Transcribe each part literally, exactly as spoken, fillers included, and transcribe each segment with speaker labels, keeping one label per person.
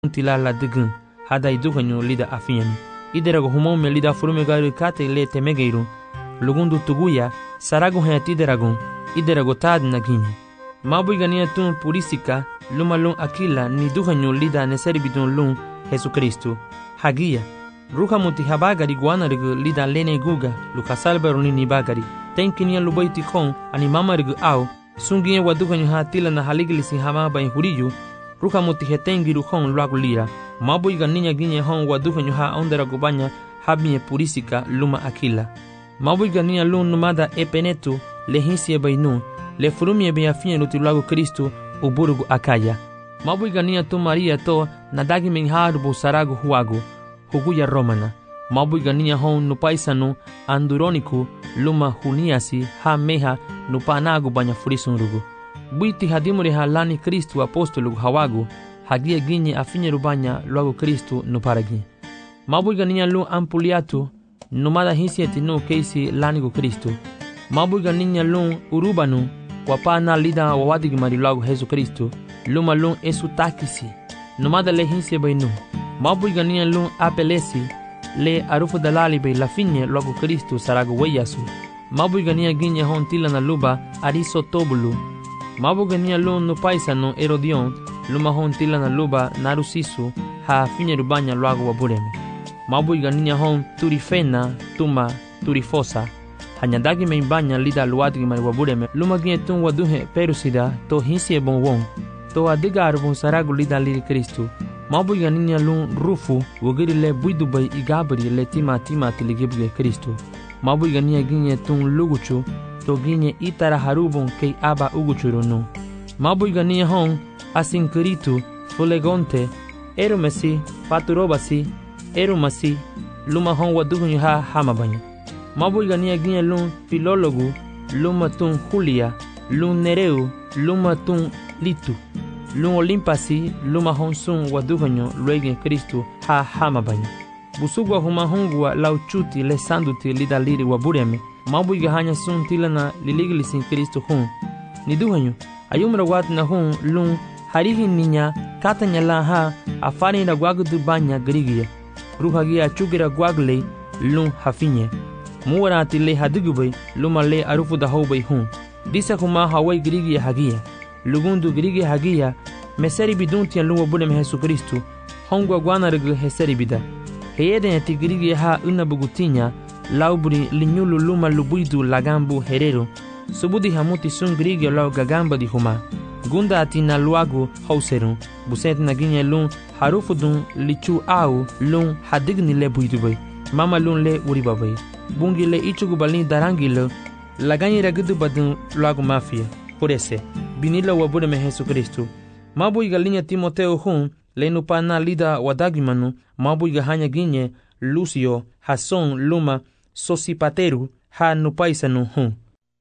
Speaker 1: tila la digun hada iduganyo lida afinyami iderago humome lida furume garu kate le temegeiru lugundu tuguya sarago hayati iderago iderago tad naginye mabu igania tun purisika luma lun akila ni duganyo lida neseri bidun lun Jesucristo hagia ruha muti habagari guanarigu lida lene guga luka salbero ni bagari tenkinia lubaiti kon ani mamarigu au sungie waduganyo hatila na haligilisi hamaba huriyu ruka muti hetengiru kon luagu lira mabu igania ginye hon waduganyo ha ondera gubanya habie purisika luma akila mabu igania lun numada epenetu lehinsie bainu le furumie be afine lutilago Kristo uburugu akaya mabu igania tu Maria to nadagi menharu sarago huago huguya romana mabu igania hon nupaisanu anduroniku luma huniasi ha meha nupanago banya furisunrugu buiti hadimure halani Kristo apostolu hawago hagia ginye afine rubanya luago Kristo nuparagi mabu igania lu ampuliatu numada hinsieti no keisi lanigo Kristo mabu igania lu urubanu wapana lida wawadigi marilago Jesucristo luma lun esu takisi numada le hinse bainu mabu igania lun apelesi le arufu dalali be la finye logo Cristo sarago weyasu mabu igania ginye hon tila na luba ariso tobulu mabu igania lun no paisano Herodion luma hon tila na luba narusisu ha finye rubanya logo wabureme mabu igania hon turifena tuma turifosa hanyadagi meimbanya lida luadigi mari wabureme luma ginye tun waduhe perusida to hinsie bon won to adigar bon sarago lida liri Kristo mabu igania lun rufu wogiri le buidubay igabri le tima tima tiligibge Kristo mabu igania ginye tun luguchu to ginye itara harubon kei aba uguchuruno mabu igania hon asinkiritu fulegonte erumesi paturobasi erumasi luma hon wadugunyo ha hamabanya mabu igania ginye lun filologu luma tun Julia lun Nereu luma tun Litu lun Olimpasi luma honsun waduganyo luegen Kristo ha hamabanya busugwa huma hongwa lauchuti le sanduti lidaliri wabureme mabu igahanya sun tilana liligilisin Kristo hun niduganyo ayumra watna hun lun harihi ninya katanya la ha afani na gwagudu banya grigia ruhagia chugira gwagle lun hafinye muwarati le hadugubay luma le arufu da hobay hun disa kuma hawai grigia hagia lugundu grigia hagia meseri biduntia luwa bulem Jesucristo hongwa gwanargu heseri bida heyede ati grigia ha unabugutinya laubri linyulu luma lubuidu lagambu herero subudi hamuti sun grigia lau gagamba di huma gunda ati na luagu hauseru buset na ginye lun harufudun lichu au lun hadigni le buidubay mama lun le uribabay bungi le ichugu balin darangilo lagani ragudu badun luagu mafia por ese binila wabudeme Jesucristo mabu igalinya Timoteo hun lenu pana lida wadagimanu mabu igahanya ginye Lucio Hason luma Sosipateru ha nupaisanu hun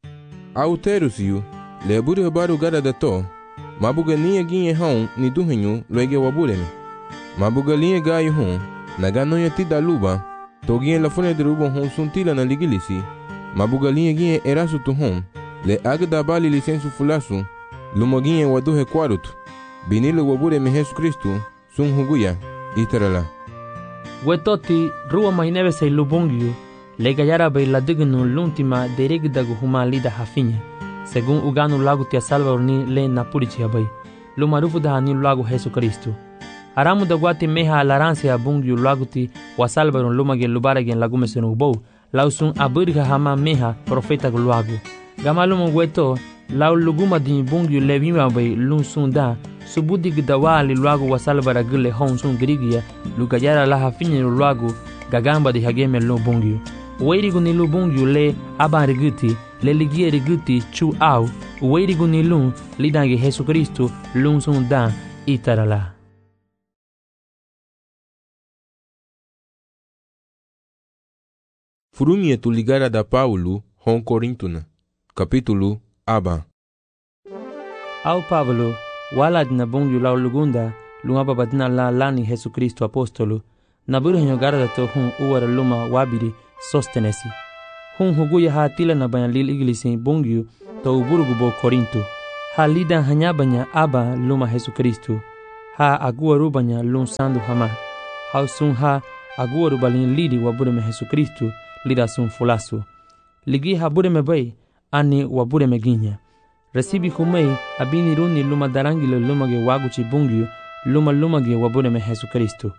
Speaker 2: Auterusiu le buri habaru gada dato mabu galinya ginye hun ni duhenyu luege wabudeme mabu galinya gayu hun naganonya tida luba togie la fune de rubon hun suntila na ligilisi mabu galinya ginye erasu tu hun le agda bali lisensu fulasu lumoginye waduhe kwarutu binile wabureme Jesucristo sun huguya itarala
Speaker 1: wetoti ruwa mahinebe say lubongyu le gayara bay la dignu luntima deregdagu huma lida hafinya según uganu lagu tia salvador ni le napurichi bay lumarufu da ni lagu Jesucristo aramu da guati meha alaransia bungyu laguti wa salvador lumage lubaregen lagume senu bow lausun abirga hama meha profeta gluagu gamalumo weto lau luguma di bungyu levima bay lun sunda subudi gdawali luagu wasalbara gile hon sun grigia lugayara la hafinye luagu gagamba di hageme lu bungyu weirigu ni lu bungyu le abariguti le ligie riguti chu au weirigu ni lun lidange Jesucristo lun sunda itarala
Speaker 2: Furumie tu ligara da Paulo hon Corintuna capítulo aba
Speaker 1: au Pablo walad na bungyu lau lugunda lunga babadna la lani Jesucristo apostolo na burhenyo garda to hun uwara luma wabiri sostenesi hun huguya ha tila na banalil iglisi bungyu to uburugu bo Korinto halida hanyabanya aba luma Jesucristo ha aguaru banya lun sandu hama hau sun ha aguaru balin lidi wabure me Yesu Kristu lida sun fulasu ligi habure me bay ani wabure me ginya resibi humei abini runi luma darangile luma ge waguchi bungyu luma luma ge wabure me Yesu Kristu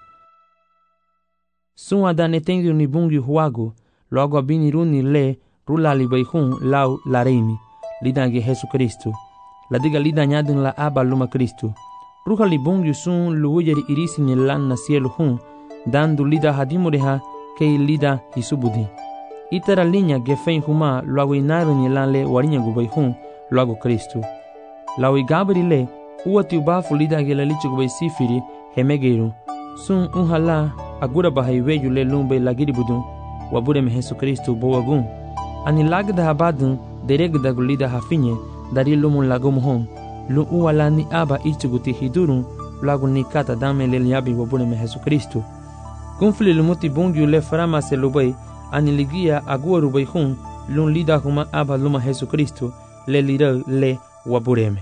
Speaker 1: sun adane tengi ni bungyu huagu logo abini runi le rula li bay hun lau lareimi lida ge Yesu Kristu ladiga lida nyadin la aba luma Kristu ruha li bungyu sun luujeri irisi ni lan na cielo hun dandu lida hadimureha kei lida hisubudi itara linya ge fein huma logo inaru ni lan le warinya gubay hun logo Kristu lawi gabri le uati ubafu lida ge lalichu gubay sifiri hemegeiru sun unhala agura bahai weju le lumbe lagiri budun wabure me Yesu Kristu bowagun ani lagda habadun deregda gulida hafinye dari lumun lagum hon lu uwala ni aba ichuguti hidurun lagu ni kata dame le liabi wabure me Yesu Kristu kunfli lumuti bungyu le frama se lubay ani ligia agua rubay hun lun lida huma aba luma Yesu Kristu le lida le wabureme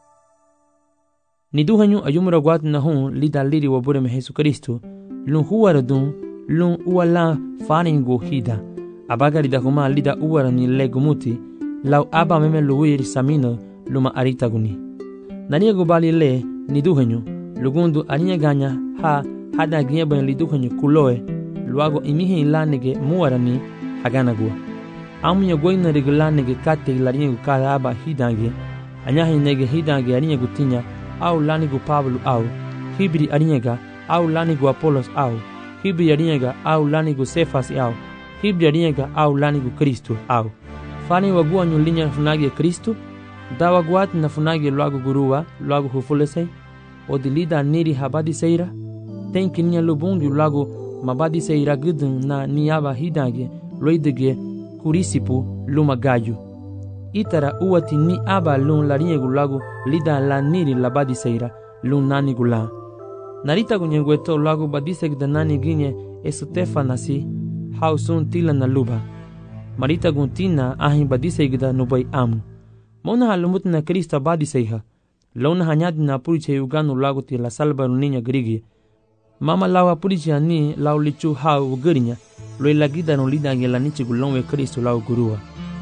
Speaker 1: ni duhanyu ayumura gwat na hun lida liri wabureme Yesu Kristu lun huwara dun lun uwala faringo hida abaga lida huma lida uwara ni le gumuti lau aba meme luwiri samino luma arita guni nania gubali le ni duhanyu lugundu arinya ganya ha hada ginya ban li duhanyu kuloe luago imihi lanege muwarani hagana gua amunya goina regulanege kate larinya gukara aba hidange anyahi nege hidange arinya gutinya au lanigu Pablo au hibri arinyega au lanigu Apolos au hibri arinyega au lanigu Sefas au hibri arinyega au lanigu Kristo au fani wagua nyulinya funagi Kristo dawa guat na funagi luago guruwa luago hufulesei odilida niri habadi seira tenki nya lubungi luago mabadi seira gudun na niaba hidange loidege kurisipu luma gaju itara uwati ni aba lun larinye gulago lida la niri labadi seira lun nani gula narita gunyengweto lago badisek da nani ginye esutefa nasi hausun tila na luba marita guntina ahin badisek da nubai amu mona halumut na Krista badiseiha lona hanyadi na puriche uganu lago ti la salba niña grigi mama lawa puriche ani lau lichu hau ugarinya loi lagida no lida ngela nichi gulonwe Kristo lau gurua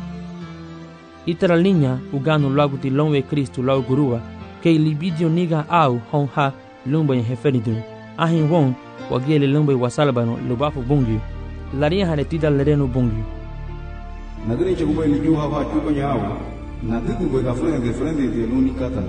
Speaker 1: itara linya uganu lago ti lonwe Kristo lau gurua kei libidio niga au hon ha lumba ya heferidun ahin won wagele lumba wa salba no lubafu bungi laria haretida lereno bungi
Speaker 3: nagani chagubai lichu hau ha tuba nyao na tuku gwe ka frende frende de luni katale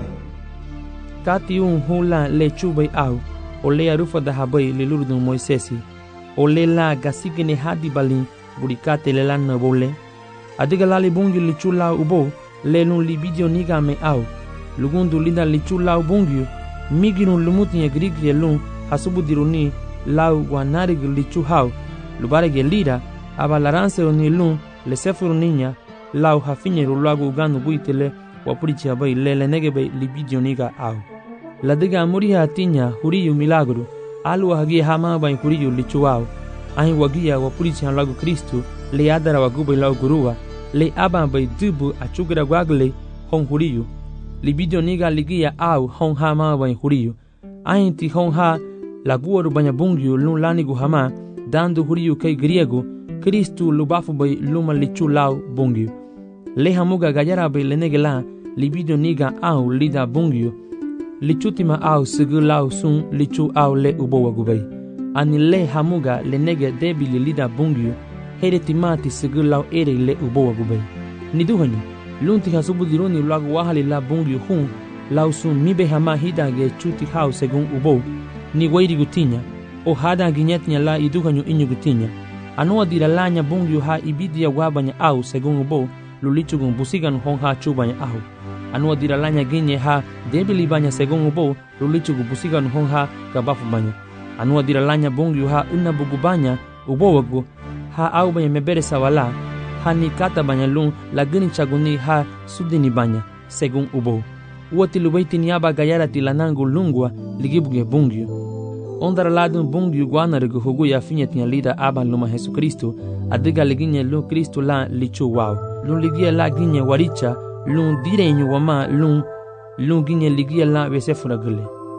Speaker 1: kati un hula le chubai au o le arufa da habai le lurdun Moisesi o le la gasigene hadi balin burikate le lan bole adiga lali bungi le chula ubo le lun libidio niga me au lugundu linda le chula ubungi migirun lumuti ya grigi lun hasubu diruni lau wanari le chuhau lubare ge lira abalaranse oni lun le sefuru ninya lau hafinye rulago uganu buitele wapurichi habai le le negebe libidio niga au ladiga muriha tinya huriyu milagro alu hagi hama bai huriyu lichuao ahi wagia wapurichi halago Kristu le adara wagubai lau gurua le aba bai dubu achugira gwagle hon huriyu libidio niga ligia au hon hama bai huriyu ahi ti hon ha laguaru banya bungiu lun lanigu hama dandu huriyu kei griego Kristu lubafu bai luma lichu lau bungiu le hamuga gayara bai lenegela libidio niga au lida bungiu lichutima au sigu lau sun lichu au le ubowa gubai ani le hamuga le nege debi li lida bungiu here timati sigu lau ere le ubowa gubai niduhanyu lunti hasubu diruni lagu wahali la bungiu hun lau sun mibe hama hidage chuti hau segun ubo ni wairi gutinya o hada ginyetnya la iduhanyu inyu gutinya anua dira lanya bungiu ha ibidia wabanya au segun ubo lulichugun busigan hon ha chubanya au anua dira lanya ginye ha debili banya segun ubo lulichugu busigan hon ha kabafu banya anua dira lanya bungiu ha unabugu banya ubo wagu ha au banya mebere sawala ha ni kata banya lun lagini chaguni ha sudini banya segun ubo uoti lubaiti niaba gayara tilanangu lungwa ligibuge bungiu ondara ladun bungiu guanarigu hugu ya finyet nya lida aban luma Yesu Kristo adiga liginye lu Kristo la lichu wow lun ligia la ginye waricha lun direnyu wama lun lun ginye ligia la wesefura gule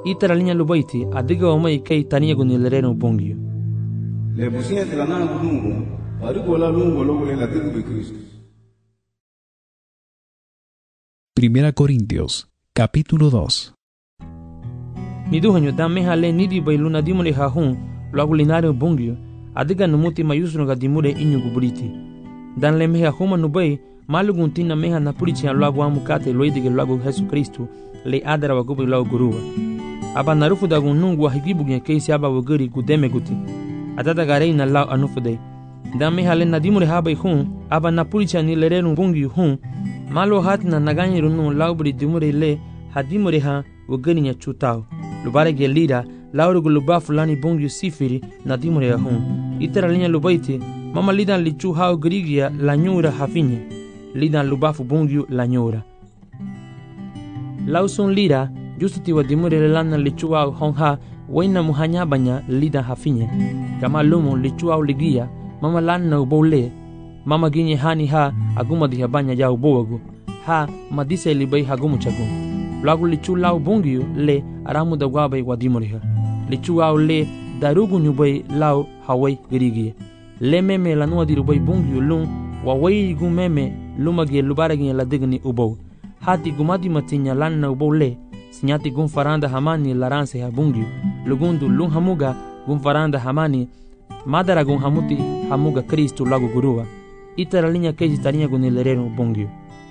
Speaker 1: itara linha lubaiti adiga omai kei tania guni lereno bongio.
Speaker 3: Le businha de la nangu lungo, parigo la lungo logo le la digo de Cristo.
Speaker 4: Primera Corintios, capítulo dos.
Speaker 1: Niduhanyo da meha le nidi bai luna dimure ha hun, logo linario bongio, adiga numuti mayusno ga dimure inyu guburiti. Dan le meha huma nubai, malugun tina meha na purici a logo amukate loidige logo Jesu Cristo, le adara wa gubi logo guruwa. Aba narufu da gun nungu wa higibu gen keisi aba waguri gudeme guti. Atata garei na lau anufu de. Dan meha le na dimure ha bai hun, aba na purici ni lerenu bongio hun, malo hat na naganyiru nun laubri dimure le hadimure ha waguri nya chutao. Lubare ge lira, lauru guluba fulani bongio sifiri na dimure ya hun. Itara linya lubaiti, mama lidan lichu hao grigia la nyura hafinye. Lidan lubafu bongio la nyura. Lausun lira, justi wa dimure le lana lichu hao hongha, waina muhanya banya lidan hafinye. Kama lumo lichu hao ligia, mama lana ubole. Mama ginye hani ha, aguma diha banya ya uboagu. Ha, madise libai hagumu chagu. Lagu lichu lau bongio le aramu da wabai wa dimuriha. Lichu au le darugu nyubai lau hawai grigie. Le meme la nua dirubai bongio lung wawai gu meme lumage lubaragi la digni ubou. Hati gumadi matinya lanna ubou le sinyati gun faranda hamani laranse ha bongio. Lugundu lung hamuga gun faranda hamani madara gun hamuti hamuga Kristo lagu gurua. Itara linya keji tarinya gun lereno bongio.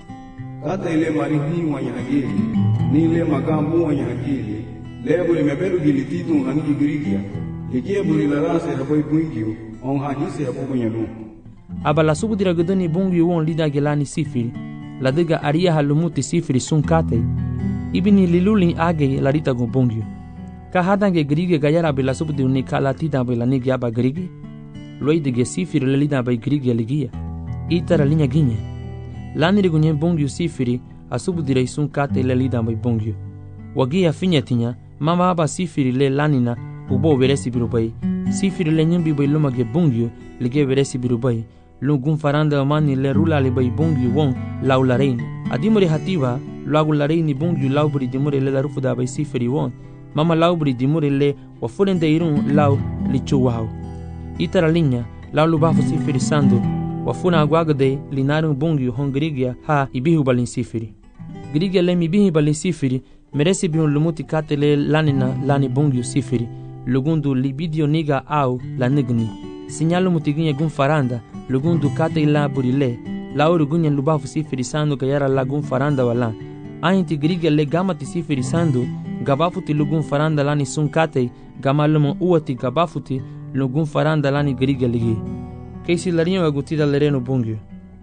Speaker 3: Kata ile marihi wanya akili, ni ile makambu wanya akili, lebo ile mebelu gilititu nganiki grigia, likie buri la rase hapai bungio, on hahise hapo kwenye lu.
Speaker 1: Aba la subu dira gudani bungio won lida gelani sifiri, la diga aria halumuti sifiri sun kate, ibini liluli age la rita gun bungio. Ka hadange grigia gayara be la subu di unika la tida be la nigi aba grigi, loi dige sifiri le lida be grigia ligia, itara linya ginye. Lani rigunye bongio sifiri asubu direi sun kate le lida bai bongio. Wagia finyatinya mama aba sifiri le lanina ubo veresi birubai. Sifiri le nyimbi bai lumage bongio lige veresi birubai. Lungun faranda mani le rula le bai bongio won lau la reini. Adimure hativa lagu la reini bongio laubri dimure le la rufu da bai sifiri won. Mama laubri dimure le wafurende irun lau lichu wao. Itara linya lau lubafu sifiri sandu. Wafuna aguagade linarum bongio hon grigia ha ibihu balin sifiri. Grigia le mibihi balin sifiri meresi biun lumuti kate le lanina lani bongio sifiri. Lugundu libidio niga au la nigni. Sinyalu mutiginya gun faranda lugundu kate la burile. Lauru gunya lubafu sifiri sandu gayara la gun faranda wala. Ainti grigia le gamati sifiri sandu gabafuti lugun faranda lani sun kate gamalumo uati gabafuti lugun faranda lani grigia ligi. Keisi larinho agutida lereno bongio.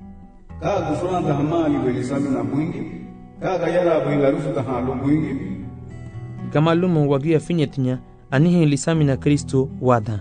Speaker 3: Ka gufranda hamali belisami na bwingi, ka gayara bai la rufu da halo bwingi.
Speaker 1: Gamalumo wagia finyetinya anihe lisami na Kristo wada.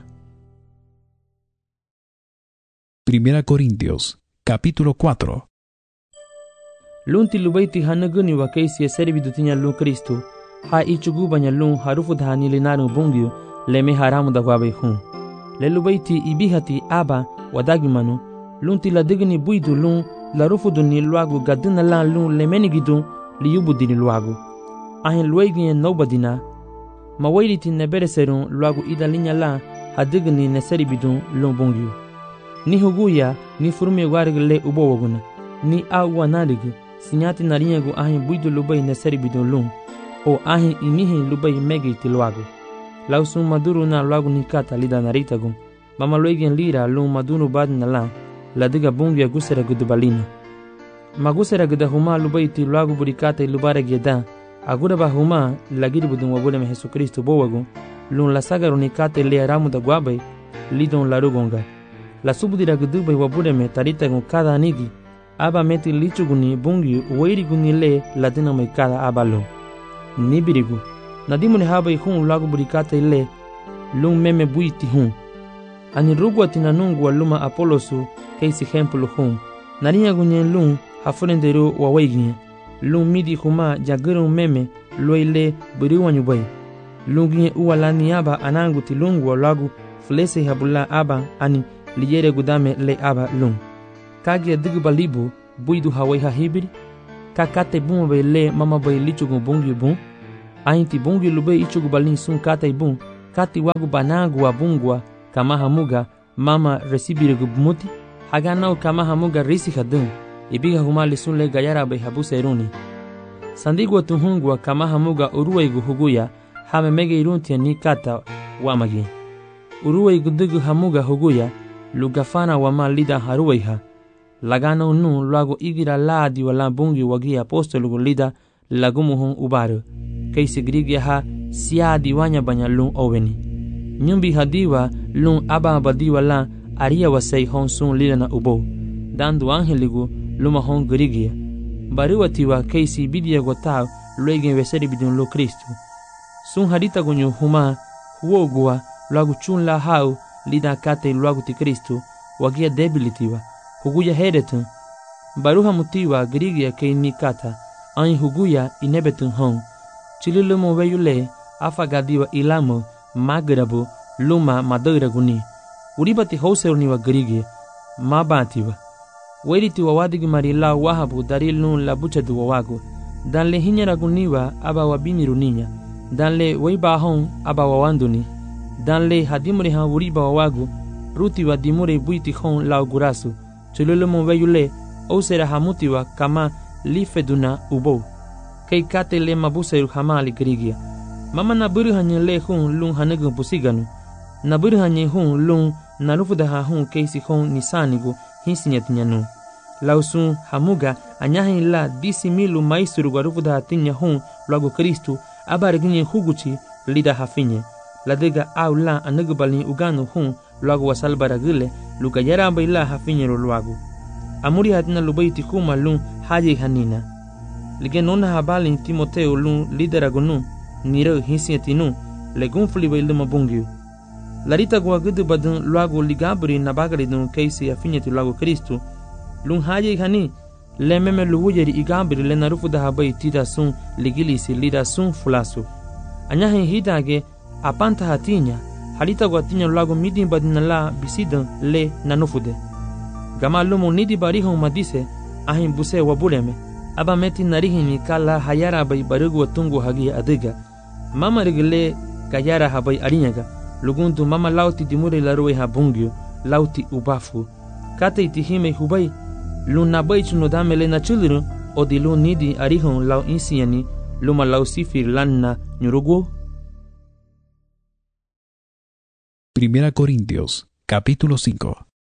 Speaker 4: Primera Corintios, capítulo cuatro.
Speaker 1: Lunti lubaiti hanaguni wa keisi ya servidutinya lun Kristo, ha ichugubanya lun harufu da hanilinaro bongio, leme haramu da wabai hun. Le lubaiti ibihati aba wadagimanu lunti la digni buidu lun la rufudu ni luagu gadina la lun lemenigidu li yubudi ni luagu ahin luegi nobadina mawairiti nebereserun luagu ida linya la hadigni neseribidu lun bongyu ni huguya ni furmi warg le ubowaguna ni awa narigi sinyati narinyagu ahin buidu lubai neseribidu lun o ahin imihi lubai megiti luagu lausun maduru na luagu ni kata lida naritagu mama luegen lira lun madunu badna la la diga bongya gusera gudubalina magusera guda huma lubaiti luagu burikata lubare geda agura ba huma lagiri budun wabule me Jesu Kristo bowagu lun la sagaru ni kata le ramu da gwabai lidon la rugonga la subudira gudubai wabule me tarita gun kada anigi aba meti lichuguni bongyu wairi guni le la dina mai kada abalo nibirigu nadimu ne habai hun luagu burikata le lun meme buiti hun ani rugwa tina nungu wa luma Apolosu keisi hempulu hun. Narinya gunye lun hafurendero wa waiginye. Lun midi huma jagiru meme loile buriwa nyubai. Lun ginye uwa lani aba anangu ti lungu wa lagu fulese habula aba ani liyere gudame le aba lun. Kage digu balibu buidu hawai hahibiri. Kakate bumo bai le mama bai lichugu bungi bun. Ainti bungi lube ichugu balin sun kata ibun, kati wagu banagua bungwa kama hamuga mama resibiregu bumuti, haganau kama hamuga risi hadun, ibiga humali sun le gayara bay habuse iruni. Sandigwa tuhungwa kama hamuga uruwaigu huguya, hame mege iruntia ni kata wamagi. Uruwaigu dugu hamuga huguya, lugafana wama lida haruwaiha. Lagana unu luago igira laadi wala bungi wagi apostolugu lida lagumuhun ubaru. Kaisi grigia ha siadi wanya banya lun oweni. Nyumbi hadiwa lun aba badiwa la aria wasai hon sun lida na ubo. Dandu angeligu luma hon grigia. Baruatiwa kaisi bidia gotao luegen weseri bidun lo Kristu. Sun hadita gunyu huma huogua luagu chun la hau lida kate luagu ti Kristu wagia debilitiwa. Huguya heretun. Baruha mutiwa grigia kei ni kata. Ain huguya inebetun hon. Chililumo weyule afagadiwa ilamo magrabu luma madoiraguni. Uribati houseruniwa grigia mabatiwa. Weritiwa wadigi marila wahabu darilun labuchadu wawagu. Danle hinyaraguniwa aba wabiniruninya. Danle weibahon aba wawanduni. Danle hadimuriha uriba wawagu. Rutiwa dimure buiti hon laugurasu. Chililumo weyule osera hamutiwa kama lifeduna ubo. Kei kate le mabuseru hamali grigia. Mama na buru hanye le hun lung hanegun pusiganu. Na buru hanye hun lung narufudaha hun keisi hun nisanigu hinsinyatinyanu. Lausun hamuga anyahin la disi milu maisuru garufudaha tinya hun luago Kristu abariginye huguchi lida hafinye. Ladega au la anegubalin uganu hun luago wasalbaragile luka yaramba ila hafinye luago. Amuri hatina lubaiti kuma lung haji hanina. Ligenona habalin Timoteo lun lideragonu niro hinsietinu legun fliba ilma bungiu. Larita gua gudu badun luago ligabri nabagaridun keisi afinyeti luago Kristu lun haji hani le meme luwujeri igabri le narufu da habai tida sun ligilisi lida sun fulasu. Anyahin hitage apanta hatinya halita gua tinya luago midin badinala bisidun le nanufude. Gama lumo nidi barihon madise ahin buse wabuleme. Aba meti narihini kala hayara bay barugu watungu hagi adiga. Mama rigile kayara habay arinyaga. Lugundu mama lauti dimure laruwe habungyo. Lauti ubafu. Kate itihime hubay. Lun nabay chunodamele na chuluru. O di lun nidi arihon lau insiyani. Luma lau sifir lanna nyurugu.
Speaker 4: Primera Corintios, capítulo cinco.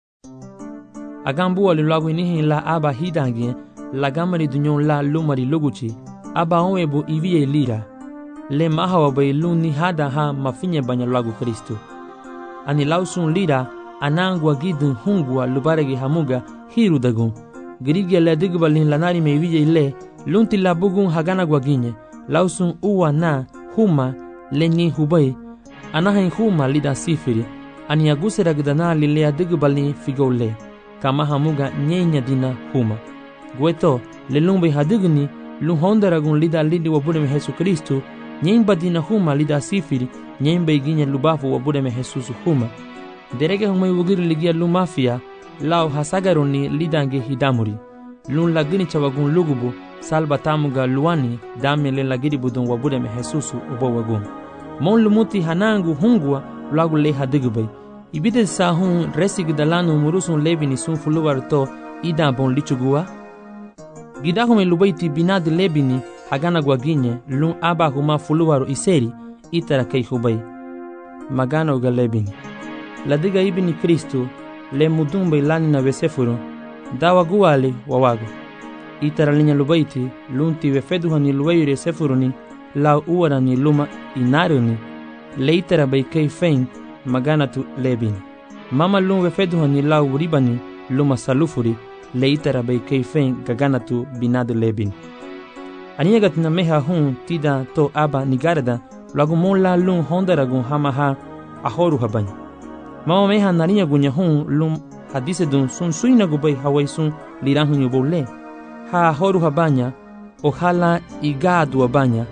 Speaker 1: Agambu alulagu inihin la aba hidangie. La gamari dunyon la lumari luguchi. Aba onwebo ivie lira. Le mahawa bay luni hada ha mafinye banya lagu Kristu. Ani lausun lira anangwa gidun hungwa lubaregi hamuga hiru dagun. Grigia le digbalin lanari me ivie le lunti la bugun hagana gwaginye. Lausun uwa na huma lenyi hubay. Anahin huma lida sifiri. Ani aguse ragdana lilea digbalin figole. Kama hamuga nyenya dina huma. Gueto, le lumbe hadigni, lun hondaragun lida lidi wabudeme Jesu Kristu, nyemba dina huma lida sifiri, nyemba iginya lubafu wabudeme Jesus huma. Derege huma iwugiri ligia lumafia, lao hasagaroni lidange hidamuri. Lun lagini chawagun lugubu, salba tamuga luani, dame le lagiri budun wabudeme Jesus ubo wagun. Mon lumuti hanangu hungwa, lagu le hadigubay. Ibide sahun resig dalanu murusun lebini sun fuluwar to, ida bon lichugua. Gidahume lubaiti binad lebini hagana gwaginye lun aba huma fuluwaro iseri itara kei hubay. Magana uga lebini. Ladiga ibini Kristu le mudumbe lani na wesefuru dawa guwali wawagu. Itara linya lubaiti lunti wefeduhani luwayure sefuruni lau uwarani luma inaruni le itara bay kei fein magana tu lebini. Mama lun wefeduhani lau uribani luma salufuri le itara bay kei fein gaganatu binadu lebin. Aniyagat na meha hun tida to aba nigarada lagu mon la lun hondaragun hamaha ahoru habany. Mama meha narinya gunya hun lum hadise dun sun suina gubay hawai sun lirahun yubole. Ha ahoru habanya o hala igadu abanya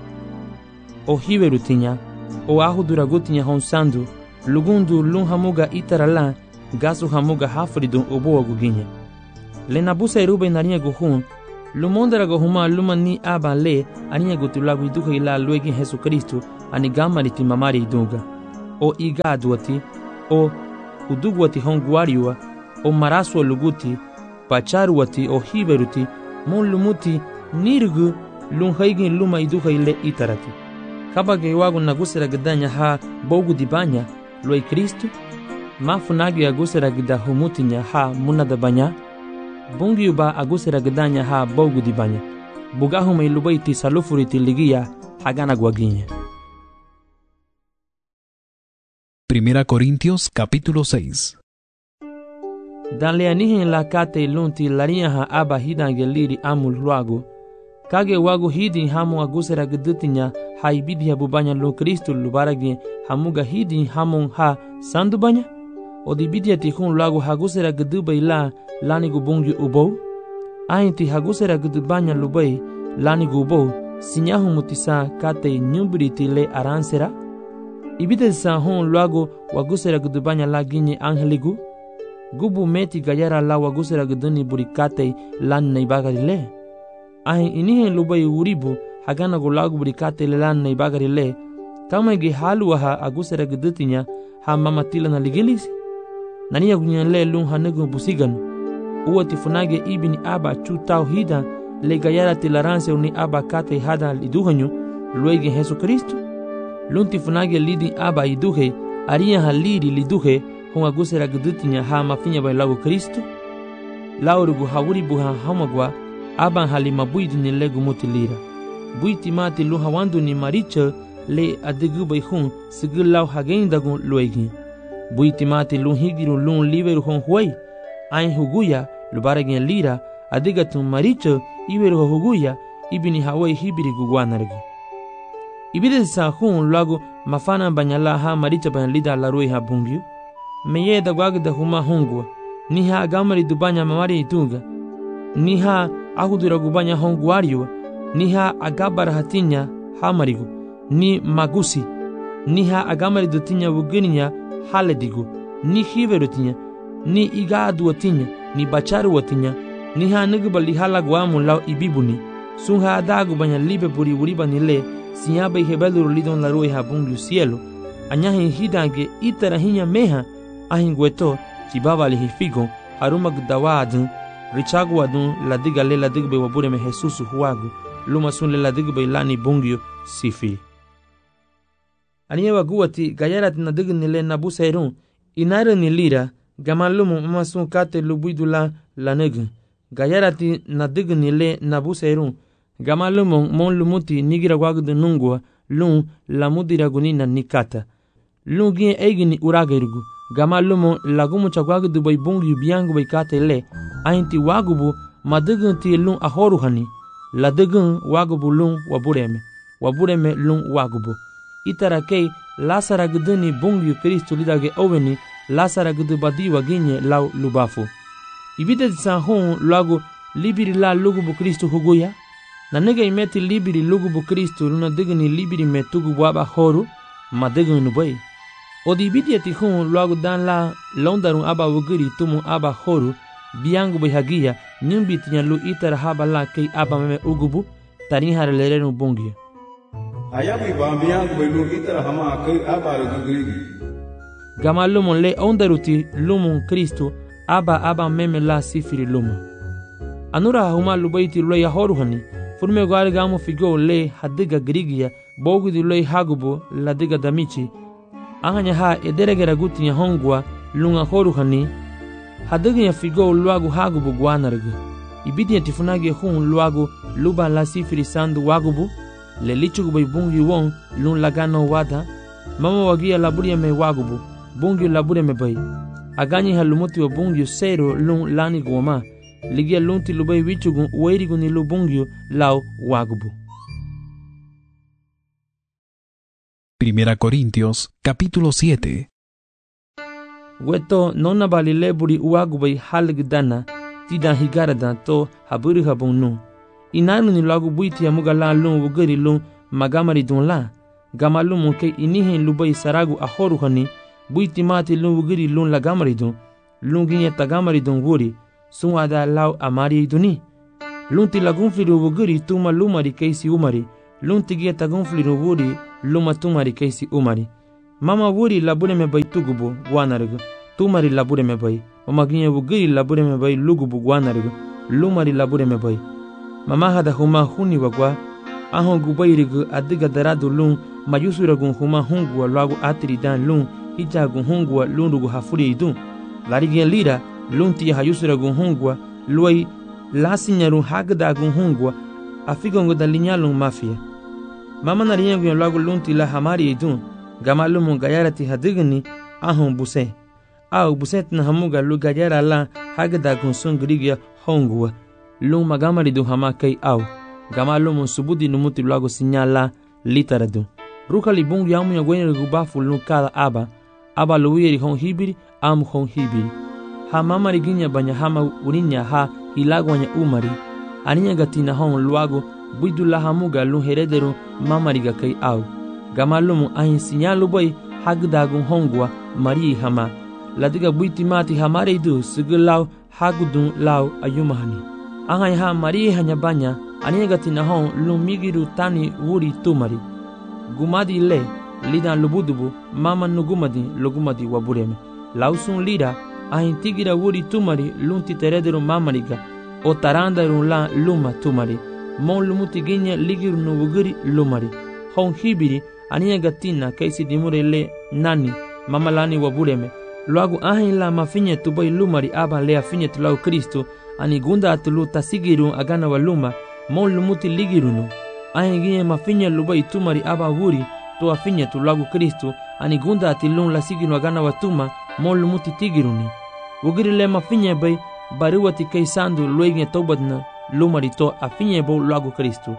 Speaker 1: o hiwerutinya o ahu duragutinya hon sandu lugundu lun hamuga itara la gasu hamuga hafridun obo aguginya. Le nabusa irube narinya guhun lumonderago huma luma ni aba le ania gutulagu iduha ila luegi Jesu Kristo ani gamariti mamari idunga o igaduati o uduguati honguariua o marasua luguti pacharuati o hiberuti mon lumuti nirgu lunhaigin luma iduha ile itarati kabage wagu nagusera gdanya ha bogu dibanya loi Kristo mafunagi agusera gda humutinya ha munada banya bungi uba agusera gdanya ha bogu dibanya bugahuma ilubaiti salufuriti ligia hagana guaguinha.
Speaker 4: Primera Corintios capítulo seis.
Speaker 1: Danle anihin la kate lunti laria ha aba hidange liri amul luago kage wagu hidin hamu agusera gdutinya ha ibidi bubanya lu Kristo lubaragi hamuga hidin hamun ha sandubanya odibidia tihun luago hagusera gdubai la lani gubungi ubou ainti hagusera gdubanya lubai lani gubou sinyahu mutisa kate nyubriti le aransera ibide sa hon luago wagusera gdubanya la ginye angeligu gubu meti gayara la wagusera gduni burikate lan naibagari le ahin inihen lubai uribu hagana gulagu burikate le lan naibagari le kama ge halu ha agusera gdutinya ha mamatila na ligilisi nania gunyan le lun hanugu busigan uwati funage ibini aba chutau hida le gayara tilaranse uni aba kate hada liduhanyu luegi Jesu Kristo lunti funage lidi aba iduhe aria haliri liduhe hon agusera gdutinya ha mafinya bai lagu Kristo laurugu hawuri buha hamagwa aban halima buidu ni legu mutilira buiti mati lu hawandu ni maricha le adigu bai hun sigil lau hageindagu luegi buiti mati lu higiru lu liberu hon huai ain huguya lubaragin lira adigatun maricha iweru huguya ibini hawai hibiri gugwanargi ibide sa hun lagu mafana banyala ha maricha ban lida larui ha bungyu meye da gwagda huma hungwa ni ha gamari dubanya mamari itunga ni ha ahudura gubanya honguario ni ha agabara hatinya hamarigu ni magusi ni ha agamari dutinya wugininya haledigu ni hiverutinya ni igadu watinya ni bacharu watinya ni ha nugubali halagwamu lau ibibuni sun ha adagu banya libe buri uriba ni le sinyaba ihebeluru lidon larui ha bungu cielo anyahin hidange itara hinya meha ahin gueto chibaba lihifigo haruma gdawadun richagu adun ladiga le ladigbe wabure me Jesus huagu luma sun le ladigbe lani bungyo sifi aniyewa guwati gayarat na digni le nabusairun inare ni lira gamalumu masun kate lubuidula lanegu gayarati na digni le nabusairun gamalumu mon lumuti nigira wagdu nungwa lun lamudira gunina nikata lun gien eigini uragerigu gamalumu lagumu chagwagdu bai bungyu biangu bai kate le ainti wagubu madigun ti lun ahoruhani ladigun wagubu lun wabureme wabureme lun wagubu itara kei lasara gduni bungyu Kristo lidage oweni lasara gdu badi waginye lau lubafu ibide san hon lagu libiri la lugubu Kristo huguya na nega imeti libiri lugubu Kristo luna digni libiri metugu waba horu madigun nubai odi ibide ti hon lagu dan la londarun aba wugiri tumu aba horu biangu bai hagia nyumbi tinya lu itara haba la kei aba meme ugubu tani hare lerenu bungia
Speaker 3: ayabi ba biangu bai lu itara hama kei aba rugugiri
Speaker 1: gama lumon le ondaruti lumon Kristo aba aba meme la sifiri luma anura huma lubaiti lo ya horuhani furme gwari gamu figo le hadiga grigia bogu di lo hagubo la diga damichi ahanya ha ederegera gutinya hongwa lunga horuhani hadiga ya figo luagu hagubo gwanargu ibidi ya tifunage hun luagu luba la sifiri sandu wagubu le lichugu bai bungi won lun lagano wada mama wagia laburia me wagubu bungi laburia me bai aganyi halumuti wa bungi sero lun lani goma ligia lunti lubai wichugu uwairigu ni lu bungi lau wagubu.
Speaker 4: Primera Corintios capítulo siete.
Speaker 1: Weto nona balile buri uagubai halgdana tidan higarada to haburi habunu inanu ni lagu buiti ya muga la lun wugari lun magamari dun la gamalu muke inihin lubai saragu ahoruhani buiti mati lun wugari lun lagamari dun lun ginye tagamari dun wuri sunwada lau amari duni lunti lagun fliru buguri tuma lumari keisi umari, lunti gia tagun fliru wuri luma tumari keisi umari. Mama wuri labure me bay tugubu guanargu, tumari labure me bay. Mama gia buguri labure me bay lugubu guanargu, lumari labure me bay. Mama hada huma huni wagwa, ahon gubayrigu adiga daradu lun, mayusuragun huma hungwa lagu atiri dan lun, hijagun hungwa lundugu hafuri idun. Larigia lira, lunti hayusuragun hungwa, luai lasinyaru hagdagun hungwa, afigongo da linyalun mafia. Mama nariyagun lagu lunti la hamari idun, gamalumun gayarati hadigani, ahon buse. Au buset na hamuga lu gayara la hagdagun sungrigia hongwa. Lung magamari du hama kay au. Gamalumun subudi numuti lagu sinyala litaradu. Ruka libung yamu ya gwenye gubafu lung kada aba. Aba luwiri hong hibiri, amu hong hibiri. Ha mama riginya banya hama urinya ha hilagwanya umari. Aninya gatina hong luago buidu la hamuga lung herederu mama riga kay au. Gamalumun ahin sinyalu boy hagdagun hongwa mari hama. Ladiga buiti mati hamare du sigilau hagudun lau ayumahani. Angai ha mari hanya banya aninya gatina hong lumigiru tani wuri tumari. Gumadi le lidan lubudubu mama nugumadi lugumadi wabureme. Lausun lira ahin tigira wuri tumari lunti terederu mamariga o tarandaru la luma tumari. Mon lumuti ginya ligiru nubuguri lumari. Hong hibiri aninya gatina kaisi dimure le nani mama lani wabureme. Luagu ahin la mafinye tubai lumari aba le afinye tulau Kristo ani gunda atulu tasigiru agana waluma mon lumuti ligirunu. Ahin ginye mafinye lubai tumari aba wuri to afinye tulagu Kristo ani gunda atilun la sigiru agana watuma mon lumuti tigiruni. Wugiri le mafinye bay baruwati kay sandu luegne tobadna lumari to afinye bo lagu Kristo.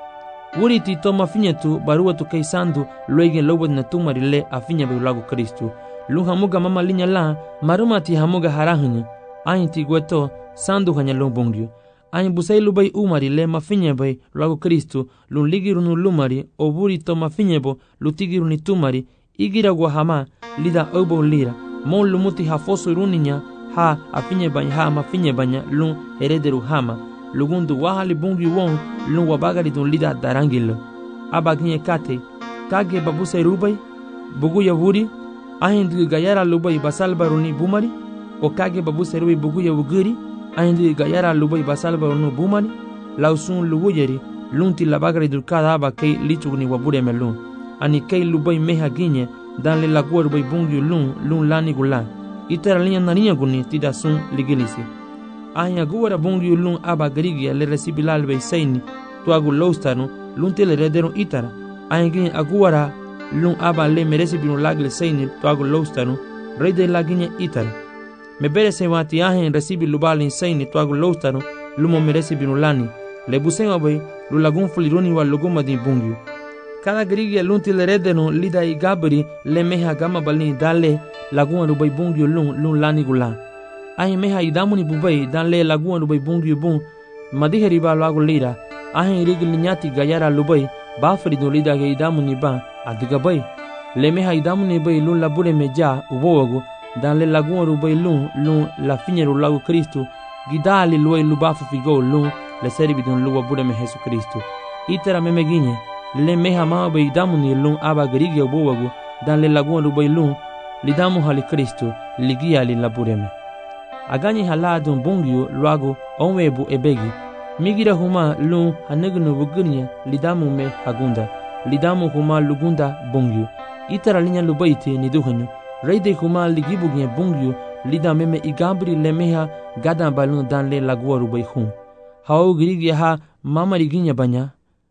Speaker 1: Wuri ti to mafinye tu baruwatu kay sandu luegne lobadna tumari le afinye bo lagu Kristo. Lung hamuga mama linya la maruma ti hamuga harahunya. Ahin ti gweto sandu hanya lung bongyu. Ahin busay lubay umari le mafinye bay lagu Kristo lung ligirunu lumari o wuri to mafinye bo lutigiruni tumari igira guahama lida obo lira. Mon lumuti hafoso iruninya ha afinye banya ha mafinye banya lung herederu hama. Lugundu wahali bongyu wong lung wabagari dun lida darangilo. Abaginye kate kage babusay rubay buguya wuri. Ahin du gayara lubai basal baruni bumari o kage babu serui buguya wuguri. Ahin du gayara lubai basal barunu bumari lausun luwuyeri lunti labagari dulkada aba kay lichugni wabure melun ani kay lubai meha ginye dan le lagua rubai bungyu lun lun lani gulan itara linya narinya guni tida sun ligilisi. Ahin aguara bungyu lun aba garigia le resibilal bei saini tuagu lostanu lunti le rederun itara. Ahin ginye aguara lung aba le merece binu lagle saini tuago lostanu rey de laginya itara. Me bere se wati ahen recibi lubalin saini tuago lostanu lumo merece binu lani. Le busema bay lu lagun fuliruni wa luguma di bungyu. Cada grigia lunti le redenu lida i gabri le meha gama balini dale lagun rubay bungyu lung lung lani gulan. Ahen meha idamuni bubay dan le lagun rubay bungyu bung madihe riba lagu lira. Ahen rigil nyati gayara lubay bafri do lida ge idamuni ba adiga bay le meha idamuni bay lun labure meja ubowago dan le lagun rubay lun lun la finyeru lagu Kristo gidali luay lubafu figo lun le seribi dun luwa bude me Jesu Kristo. Itera meme ginye le meha ma bay idamuni lun aba garigi ubowago dan le lagun rubay lun lidamu hali Kristo ligia li labure me. Agani haladun bungyu luago onwebu ebegi migira huma lun hanegnu bugunya lidamu me hagunda. Lidamu huma lugunda bongyu. Itara linya lubaiti ni duhanyu. Reide huma ligibugne bongyu lida meme igabri lemeha gadan balun dan le lagua rubai hum. Hao girigi ha mama riginya banya.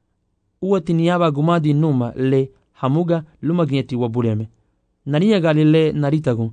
Speaker 1: Uwati niyaba gumadi numa le hamuga lumagneti wabureme. Narinya gali le naritagun.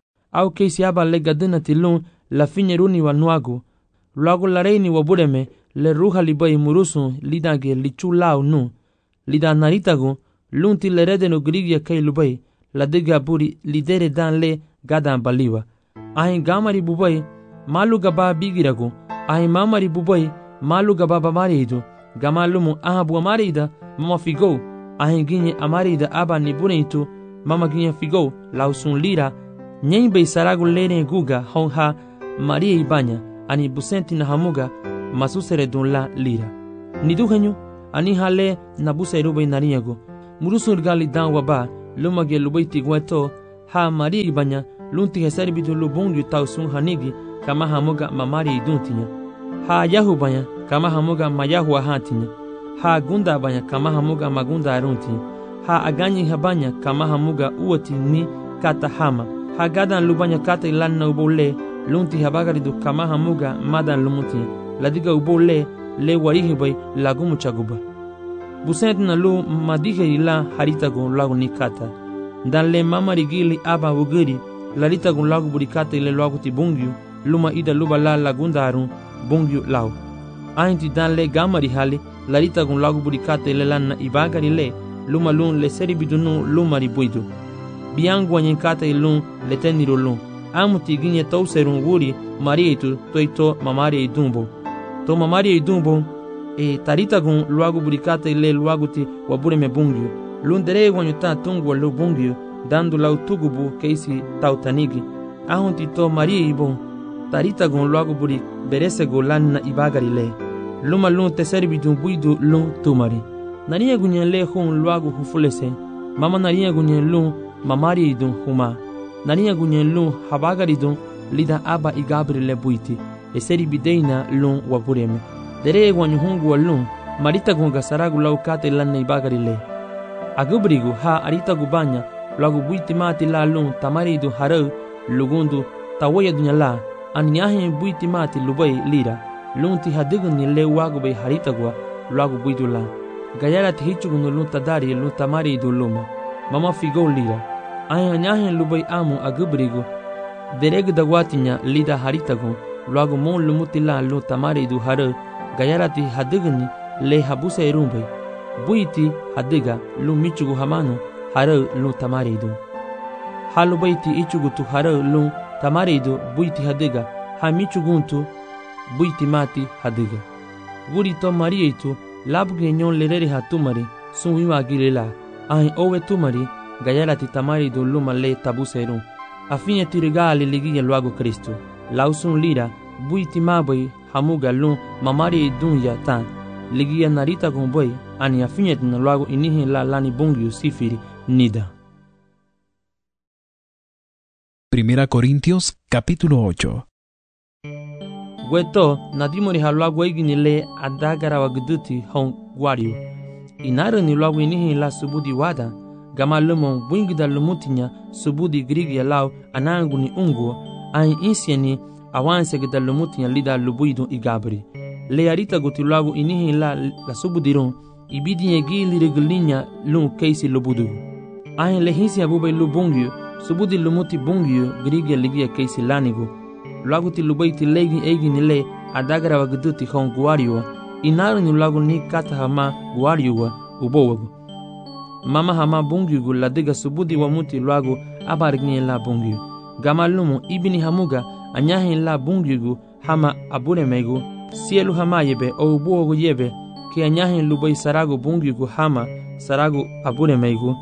Speaker 1: Au keisi aba le gadina tilun la finyeruni wa nuagu. Luagu la reini wabureme le ruha libai murusun lidange lichulau nu. Lida naritagu lunti le redenu grigia kay lubai la diga buri lidere dan le gadan baliwa. Ahin gamari bubai malu gaba bigiragu. Ahin mamari bubai malu gaba bamaridu. Gamalumu aha bua marida mama figo. Ahin ginye amarida aba ni buneitu mama ginye figo lausun lira. Nyen bei saragu lene guga honha Maria ibanya ani busenti na hamuga masusere dun la lira. Ni duhenyu, ani hale nabuse rubay nariego. Murusul gali dan waba, lumage lubay tigweto, ha mari banya, lunti hesari bidu lubungyu tausun hanigi, kama hamuga mamari iduntinya. Ha yahu banya, kama hamuga mayahu ahantinya. Ha gunda banya, kama hamuga magunda aruntinya. Ha aganyi habanya, kama hamuga uoti ni kata hama. Ha gadan lubanya kata ilanna ubole, lunti habagaridu kama hamuga madan lumutinya. Ladiga ubole, le warihibay lagumu chaguba. Busent na lu madihe ila haritago lagu nikata. Dan le mamari gili aba wugiri, laritago lagu burikata ile lagu ti bungyu, luma ida luba la lagundarun, bungyu lau. Ainti dan le gamari hali, laritago lagu burikata ile lanna ibagari le, luma lun le seri bidunu lumari buidu. Biangu wanyenkata ilun le teniro lun. Amuti ginye tau serun wuri, marietu toito mamari idumbo. To mamari idumbo, e taritagun luagu burikata ile luagu ti wabure me bungyu. Lundere wanyuta tungu lu bungyu, dandu lau tugubu keisi tautanigi. Ahunti to marie ibon, taritagun luagu buri beresego lanna ibagari le. Luma lun te serbidu buidu lun tumari. Nariya gunyen le hun luagu hufulese. Mama nariya gunyen lun mamari idun huma. Nariya gunyen lun habagari dun lida aba igabri le buiti. E seri bideina lun wabureme. Dere wanyu hungu wa lun, marita gunga saragu lau kate lanna ibagari le. Agubrigu ha arita gubanya, lagu buiti mati la lun tamari du harau, lugundu tawaya dunya la, anyahe buiti mati lubai lira, lun ti hadigun ni le wagu bay harita gua, lagu buidu la. Gayara ti hichugunu lun tadari lun tamari du luma, mama figo lira. Ay anyahe lubai amu agubrigu, deregu dagwatinya lida harita gun, lagu mon lumuti la lun tamari du harau, gayarati hadigani le habuse erumbay. Buiti hadiga lu michugu hamanu harau lu tamaridu. Halu baiti ichugu tu harau lu tamaridu buiti hadiga ha michuguntu buiti mati hadiga. Guri to marietu labge nyon lerere ha tumari sunwiwa gilela. Ahin owe tumari gayarati tamaridu luma le tabuse erun. Afinye tirigali ligiya luagu Kristu. Lausun lira buiti mabai hamuga lu mamari dunya tan. Ligia narita gumboy ani afinyet na luago inihi la lani bungyu sifiri nida.
Speaker 4: Primera Corintios capítulo ocho.
Speaker 1: Gweto nadimori ha luago egini le adagara wagduti hon guario. Inara ni luago inihi la subudi wada. Gama lumon bungida lumutinya subudi grigi lau anangu ni ungu. Ain insieni awanse gida lumutinya lida lubuidu igabri. Le arita goti lagu inihi la la subudirun ibidi yegi liriglinya lun keisi lubudu. Ahin lehisi abubay lubungyu subudi lumuti bungyu grigia ligia keisi lanigu. Lagu ti lubayti legi egi nile adagara wagduti hon guariwa. Inaru ni lagu ni kata hama guariwa ubowagu. Mama hama bungyu gu ladiga subudi wamuti lagu abarigni la bungyu. Gama lumu ibini hamuga anyahin la bungyu gu hama abure megu. Sielu hama yebe o ubuogu yebe ki anyahin lubay saragu bungyu hama saragu abure meigu.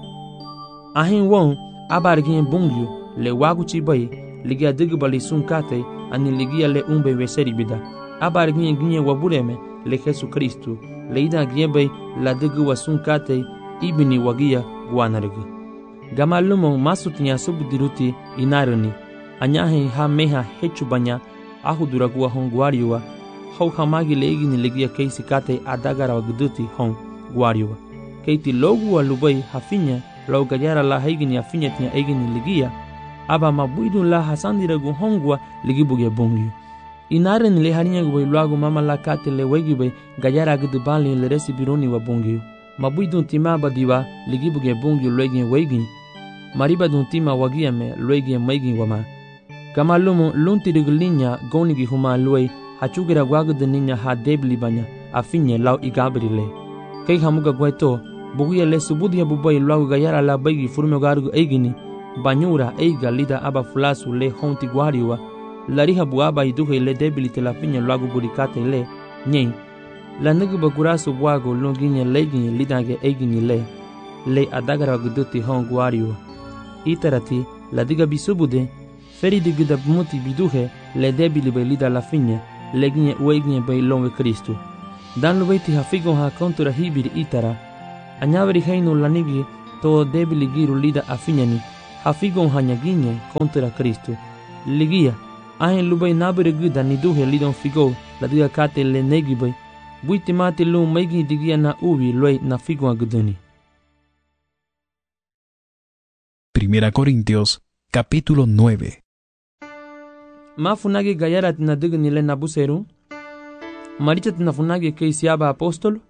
Speaker 1: Ahin won abargin bungyu le wagu chibay ligia digbali sunkate ani ligia le umbe weseri bida. Abargin ginye wabureme le Jesu Kristu le ida giebe la digwa sunkate ibini wagia guanarigu. Gama lumo masutinya subudiruti inaruni anyahin ha meha hechubanya ahuduragua honguariwa. Hau hamagi legi ni legia keisi kate adagara wagduti hon guariwa. Keiti logu wa lubai hafinya lau gajara la haigini afinya tinya egini legia aba mabuidun la hasandiragu hongwa legibuge bongyu. Inare ni le harinya gubai luagu mama la kate le wegibay gajara agdubali le resi bironi wa bongyu. Mabuidun tima badiwa legibuge bongyu luegin wegin. Mariba dun tima wagia me luegin maigin wama. Kama lumu lunti rigulinya gonigi huma luei hachugira gwagu de ninya ha debli banya afinye lau igabrile. Kei hamuga gweto buguya le subudi ya bubai lau gayara la baigi furme garugu eigini banyura eiga lida aba fulasu le honti guariwa lariha buaba iduhe le debli te la finye lau burikate le nyen la nugu bagurasu buago longinya legini lidage eigini le le adagara guduti hon guariwa. Itarati la diga bisubude feri digida muti biduhe le debili be lida la finye leginye ueginye bay longe Kristo. Dan lubaiti hafigon ha kontura hibir itara. Anyaveri heino lanigi to debili giru lida afinyani. Hafigon hanyaginye kontura Kristo. Ligia, ahen lubay nabere guda niduhe lidon figo la diga kate le negibay. Buiti mate lu maigi digia na ubi loy na figon aguduni.
Speaker 4: Primera Corintios, capítulo nueve.
Speaker 1: Mafunagi gayara tina digni le nabuseru. Maricha tina funagi ke siaba apostolo.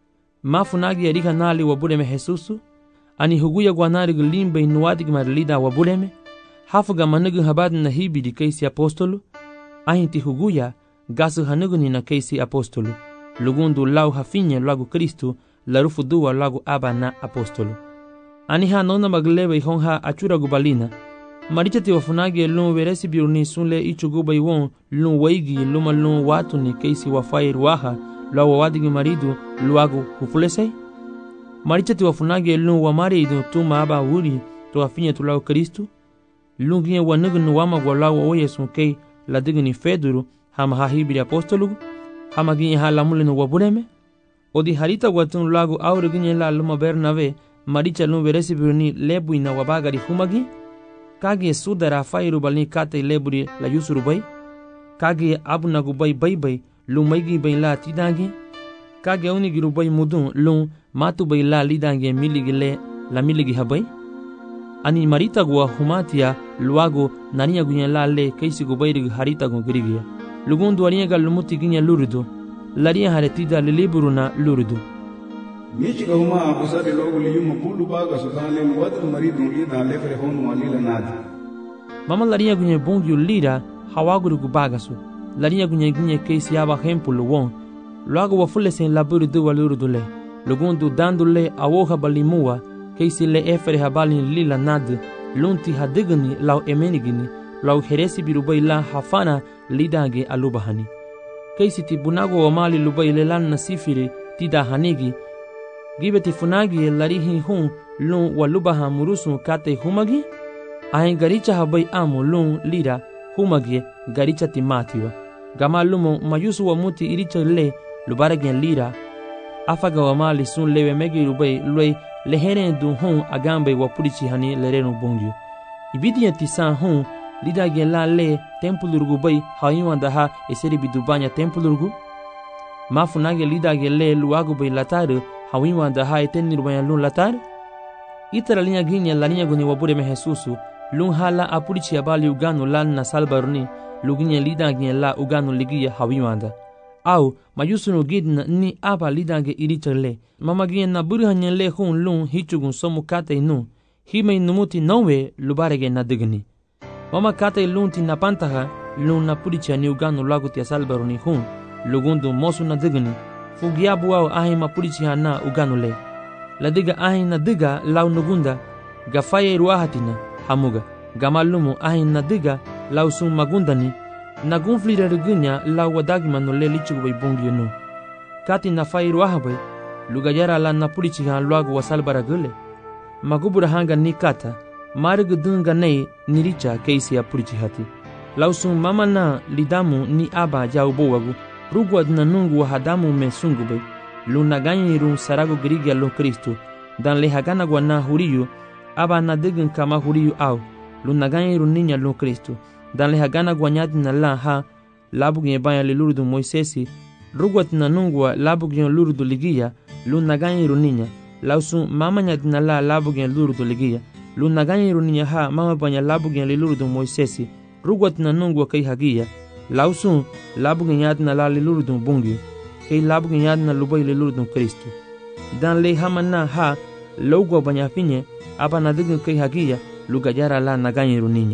Speaker 1: Mafunagi erika nali wabuleme Jesusu. Ani huguya guanari limbe inuati kimarilida wabuleme. Hafuga manugu habad na hibi di keisi apostolo. Ahinti huguya gasu hanugu ni na keisi apostolo. Lugundu lau hafinye lagu Kristu larufu duwa lagu aba na apostolo. Ani ha nona maglebe ihon ha achura gubalina. Maricha ti wafunagi lun veresi biurni sunle ichuguba iwon lun waigi luma lun watu ni keisi wafai ruaha la wawadigi maridu luagu hufulesei. Maricha ti wafunagi lun wamari idu tuma aba wuri to afinye tu lau Kristu. Lun ginye wanugu nuwama gwa lau oye sunkei la digni feduru hama ha hibiri apostolugu. Hama ginye ha lamulinu wabuleme. Odi harita watun lagu aure ginye la luma Bernave. Maricha lun veresi biurni lebu ina wabagari humagi. Kage sudara fairu balni kate leburi la yusuru bay. Kage abunagu bay bay bay lun maigi bay la tidangi. Kage unigiru bay mudun lun matu bay la lidangi miligi le la miligi habay. Ani marita gua humatia luago nania gunya la le keisi gu bayrig harita gu grigia. Lugundu ariega lumuti ginya luridu. Laria haretida liliburu na luridu.
Speaker 3: Michiga huma abusade logo liyuma bulu baga sudale muwatu maridu ida lefre honu walila nadi.
Speaker 1: Mama laria gunye bongyu lira hawaguru gu bagasu. Laria gunye gunye keisi aba hempulu won. Luago wafule sen laburu du waluridu le. Lugundu dandu le awoha balimua keisi le efere habali lila nad. Lunti hadigani lau emenigini lau heresi birubay la hafana lidange alubahani. Keisi ti bunago wamali lubay lelan nasifiri tida hanigi. Gibeti funagi larihi hun lun walubaha murusu kate humagi. Ahen garicha habay amu lun lira humagi garicha timatiwa. Gama lumo mayusu wa muti iricha le lubaragen lira. Afaga wa mali sun lewe megi rubay luay leheren du hun agambe wa purichi hani lerenu bongyu. Ibidi yatisan hun lida gen la le tempulurgu bay hayuan daha eseri bidubanya tempulurgu. Mafunagi lida gen le luagu bay lataru hawiwa daha eteni rubaya lun latar. Itara linya ginya la linya guni wabure me Jesusu lun hala apurichi abali uganu lan na salbaruni luginya lida ginya la uganu ligia hawiwanda. Au mayusunu gidna ni aba lidange irichale. Mama ginya na burihanya le hun lun hichugun somu kate inu. Hime inumuti nowe lubarege na digni. Mama kate lun ti na pantaha lun na purichi ani uganu lagu tia salbaruni hun lugundu mosu na digni. Fugiabu au ahi mapurichi hana uganule. Ladiga ahi na diga lau nugunda. Gafaye ruahatina hamuga. Gamalumu ahi na diga lau sun magundani. Nagunflira rigunya lau wadagima no le lichugubay bungi nu. Kati na fai ruahabay. Lugayara la napurichi han luagu wasalbara gule. Magubura hanga ni kata. Marigu dunga nei niricha keisi ya purichi hati. Lau sun mama na lidamu ni aba jaubo wagu. Rugwa na nungu wa hadamu me sungubay. Luna ganyi run sarago grigia lo Kristo. Dan le hagana gwa na huriyu. Aba na digin kama huriyu au. Luna ganyi run ninya lo Kristo. Dan le hagana gwa nyati na la ha. Labu gnye banya le lurudu Moisesi. Rugwa na nungu wa labu gnye lurudu ligia. Luna ganyi run ninya. Lausu mama nyati na la labu gnye lurudu ligia. Luna ganyi run ninya ha mama banya labu gnye le lurudu Moisesi. Rugwa na nungu wa kai hagia. Lausun labu gnyad na la lilurdun bungi kay labu gnyad na lubay lilurdun Kristo. Dan le hamana ha logo banyafinye aba na digin kay hagia lugajara la naganyiru ninya.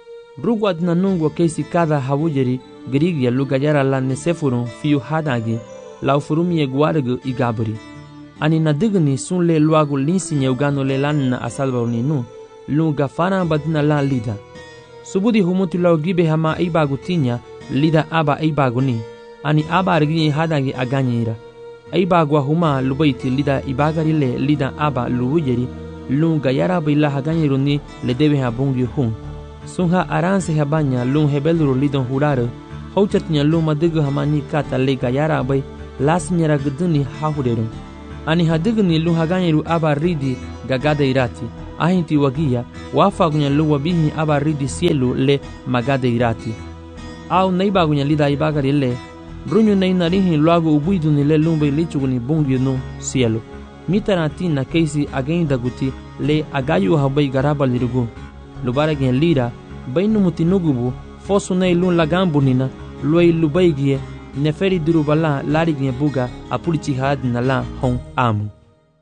Speaker 1: Rugwad na nungwa kaysi kada hawujeri grigia lugajara la nesefurun fiu hadagi lau furumie guargu igabri. Ani na digni sun le luagu linsinye ugano le lan na asalbaruni nu lunga fana badina la lida. Subudi humutu lau gibe hama ibagu tinya lida aba ibagu ni. Ani aba arginye hadagi aganyira. Ibagu huma lubaiti lida ibagari le lida aba luwujeri lunga yara bila haganyiru ni le debe habungi hun. Sunha aranse habanya lung hebeluru lidon hurare hauchat nya luma dega hamani kata le gayara bay las nyara guduni hahudero ani hadigni lu haganyeru aba ridi gagada irati ahinti wagia wafagunya lu wabihi aba ridi cielo le magada irati au neibagunya lida ibagari le brunyu nei narihi luago ubuiduni le lumbe lichuguni bungi no cielo mitarati na keisi agenda guti le agayu habay garaba lirugu lubara gen lira bainu mutinugubu fosu nei lun lagambunina loi lubaigie neferi durubala lari gen buga apurichi had na la hon amu.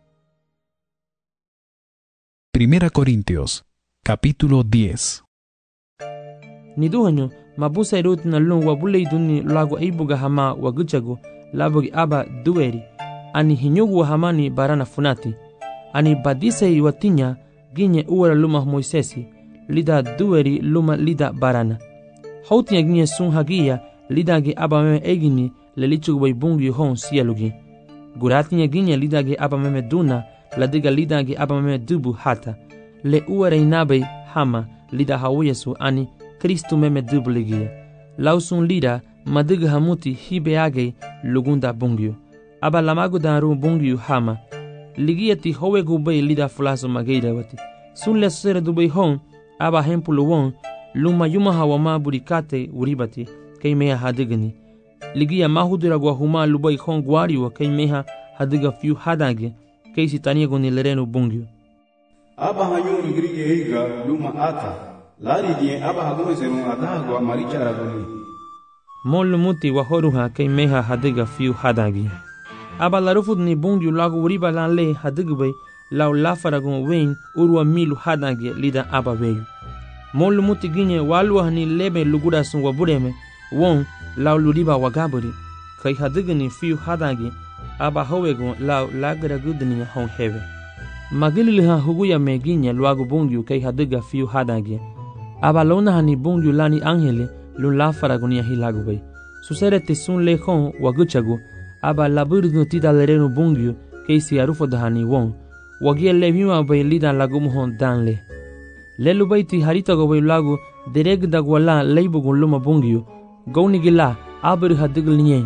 Speaker 4: Primera Corintios, capítulo diez.
Speaker 1: Niduhanyo mabusa irut na lun wabule iduni lago eibuga hama waguchago labogi aba dueri ani hinyugu hamani barana funati ani badise iwatinya ginye uwara luma Moisesi lida dueri luma lida barana hautinya ginye sun hagia lida ge aba meme egini lelichugu bai bungi hon sialugi guratinya ginye lida ge aba meme duna ladiga lida ge aba meme dubu hata le uwara inabai hama lida hawiyesu ani Kristu meme dubu ligia lausun lida madiga hamuti hibeage lugunda bungio aba lamagu daru bungio hama ligiati howe gubay lida fulaso mageira wati sun le sere dubay hon aba hempulu won luma yuma hawama burikate uribati kay meha hadigani ligia mahudura gwa huma lubay hon gwari wa kay meha hadiga fiu hadage kay sitania goni lereno bungio
Speaker 3: aba hanyuru grige higa luma ata lari die aba hagoy serun adagwa marichara goni
Speaker 1: mol muti wa horuha kay meha hadiga fiu hadage aba larufud ni bungio lagu uriba lan le hadigbe law lafaragun wein urwa milu hadange lida aba weyu mol muti ginye walu hani lebe lugura sun wabureme won law luriba wagaburi kay hadigni fiu hadange aba howegun law lagra gudni hon heve magili ha huguya meginye lagu bungio kay hadiga fiu hadange aba lona hani bungio lani angele lu lafaragun ya hilagube susere tisun lekon waguchagu aba laburdu tida lereno bungio keisi arufo dahani won wagie levima bay lida lagum hon danle lelu bayti harita go bay lagu dereg dagwala leibugun luma bungio goni gila abur hadigl nye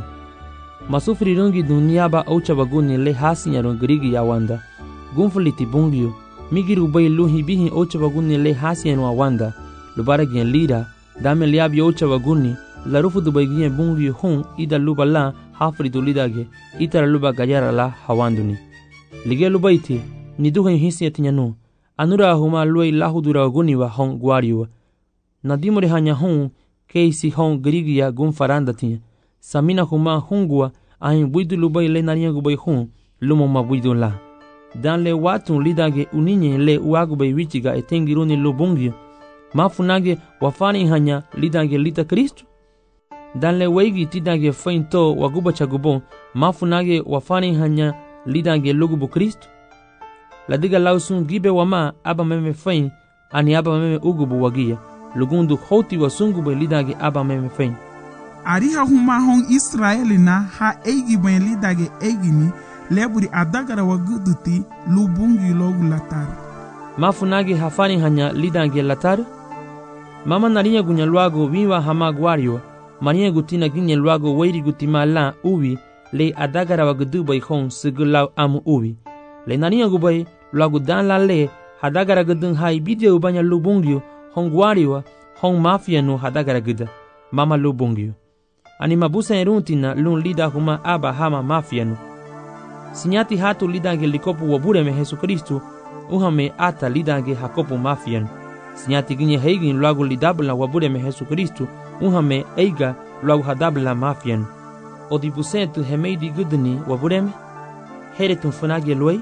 Speaker 1: masufri rungi dunia ba aucha baguni le hasinya ron grigi ya wanda gunfuliti bungio migiru bay luhi bihi aucha baguni le hasinya no wanda lubara gen lida dame liabi aucha baguni la rufu du baygien bungio hon ida lubala hafri du lidage itara luba gayara la hawanduni lige lubaiti ni duhen hisi nyanu anura huma loi lahudura guni wa hon gwariwa nadimore hanya hon keisi hon grigia gun faranda tinya samina huma hungwa ahin buidu lubai le nariya gubai hon lumo mabuidu la dan le watun lidage uninye le uagubay wichiga etengiruni lubungio mafunage wafani hanya lidage lita Kristu dan le weigi tidage fainto waguba chagubon mafunage wafani hanya lidage lugubu Kristu ladiga lausun gibe wama aba meme fain ani aba meme ugubu wagia lugundu hoti wasungu be lidage aba meme fain
Speaker 5: ari ha huma hon Israeli na ha eigi ben lidage eigini leburi adagara waguduti lubungi logu latar
Speaker 1: mafunage hafani hanya lidage latar mama narinya gunya luago wiwa hama gwario mania gutina ginye luago weiri gutima la uwi le adagara wagudu bay hon sigulaw amu uwi le narinya gubay luago dan la le hadagara gudun hai bidye ubanya lubungio hon gwario hon mafia no hadagara guda mama lubungio ani mabusa eruntina lun lida huma aba hama mafia no sinyati hatu lidange likopu wabure me Jesu Kristu uhame ata lidange hakopu mafia no sinyati ginye heigin luago lidabla wabure me Jesu Kristu uhame eiga luago hadabla mafia no odibusentu hemeidi gudni wabure me heretun funage luai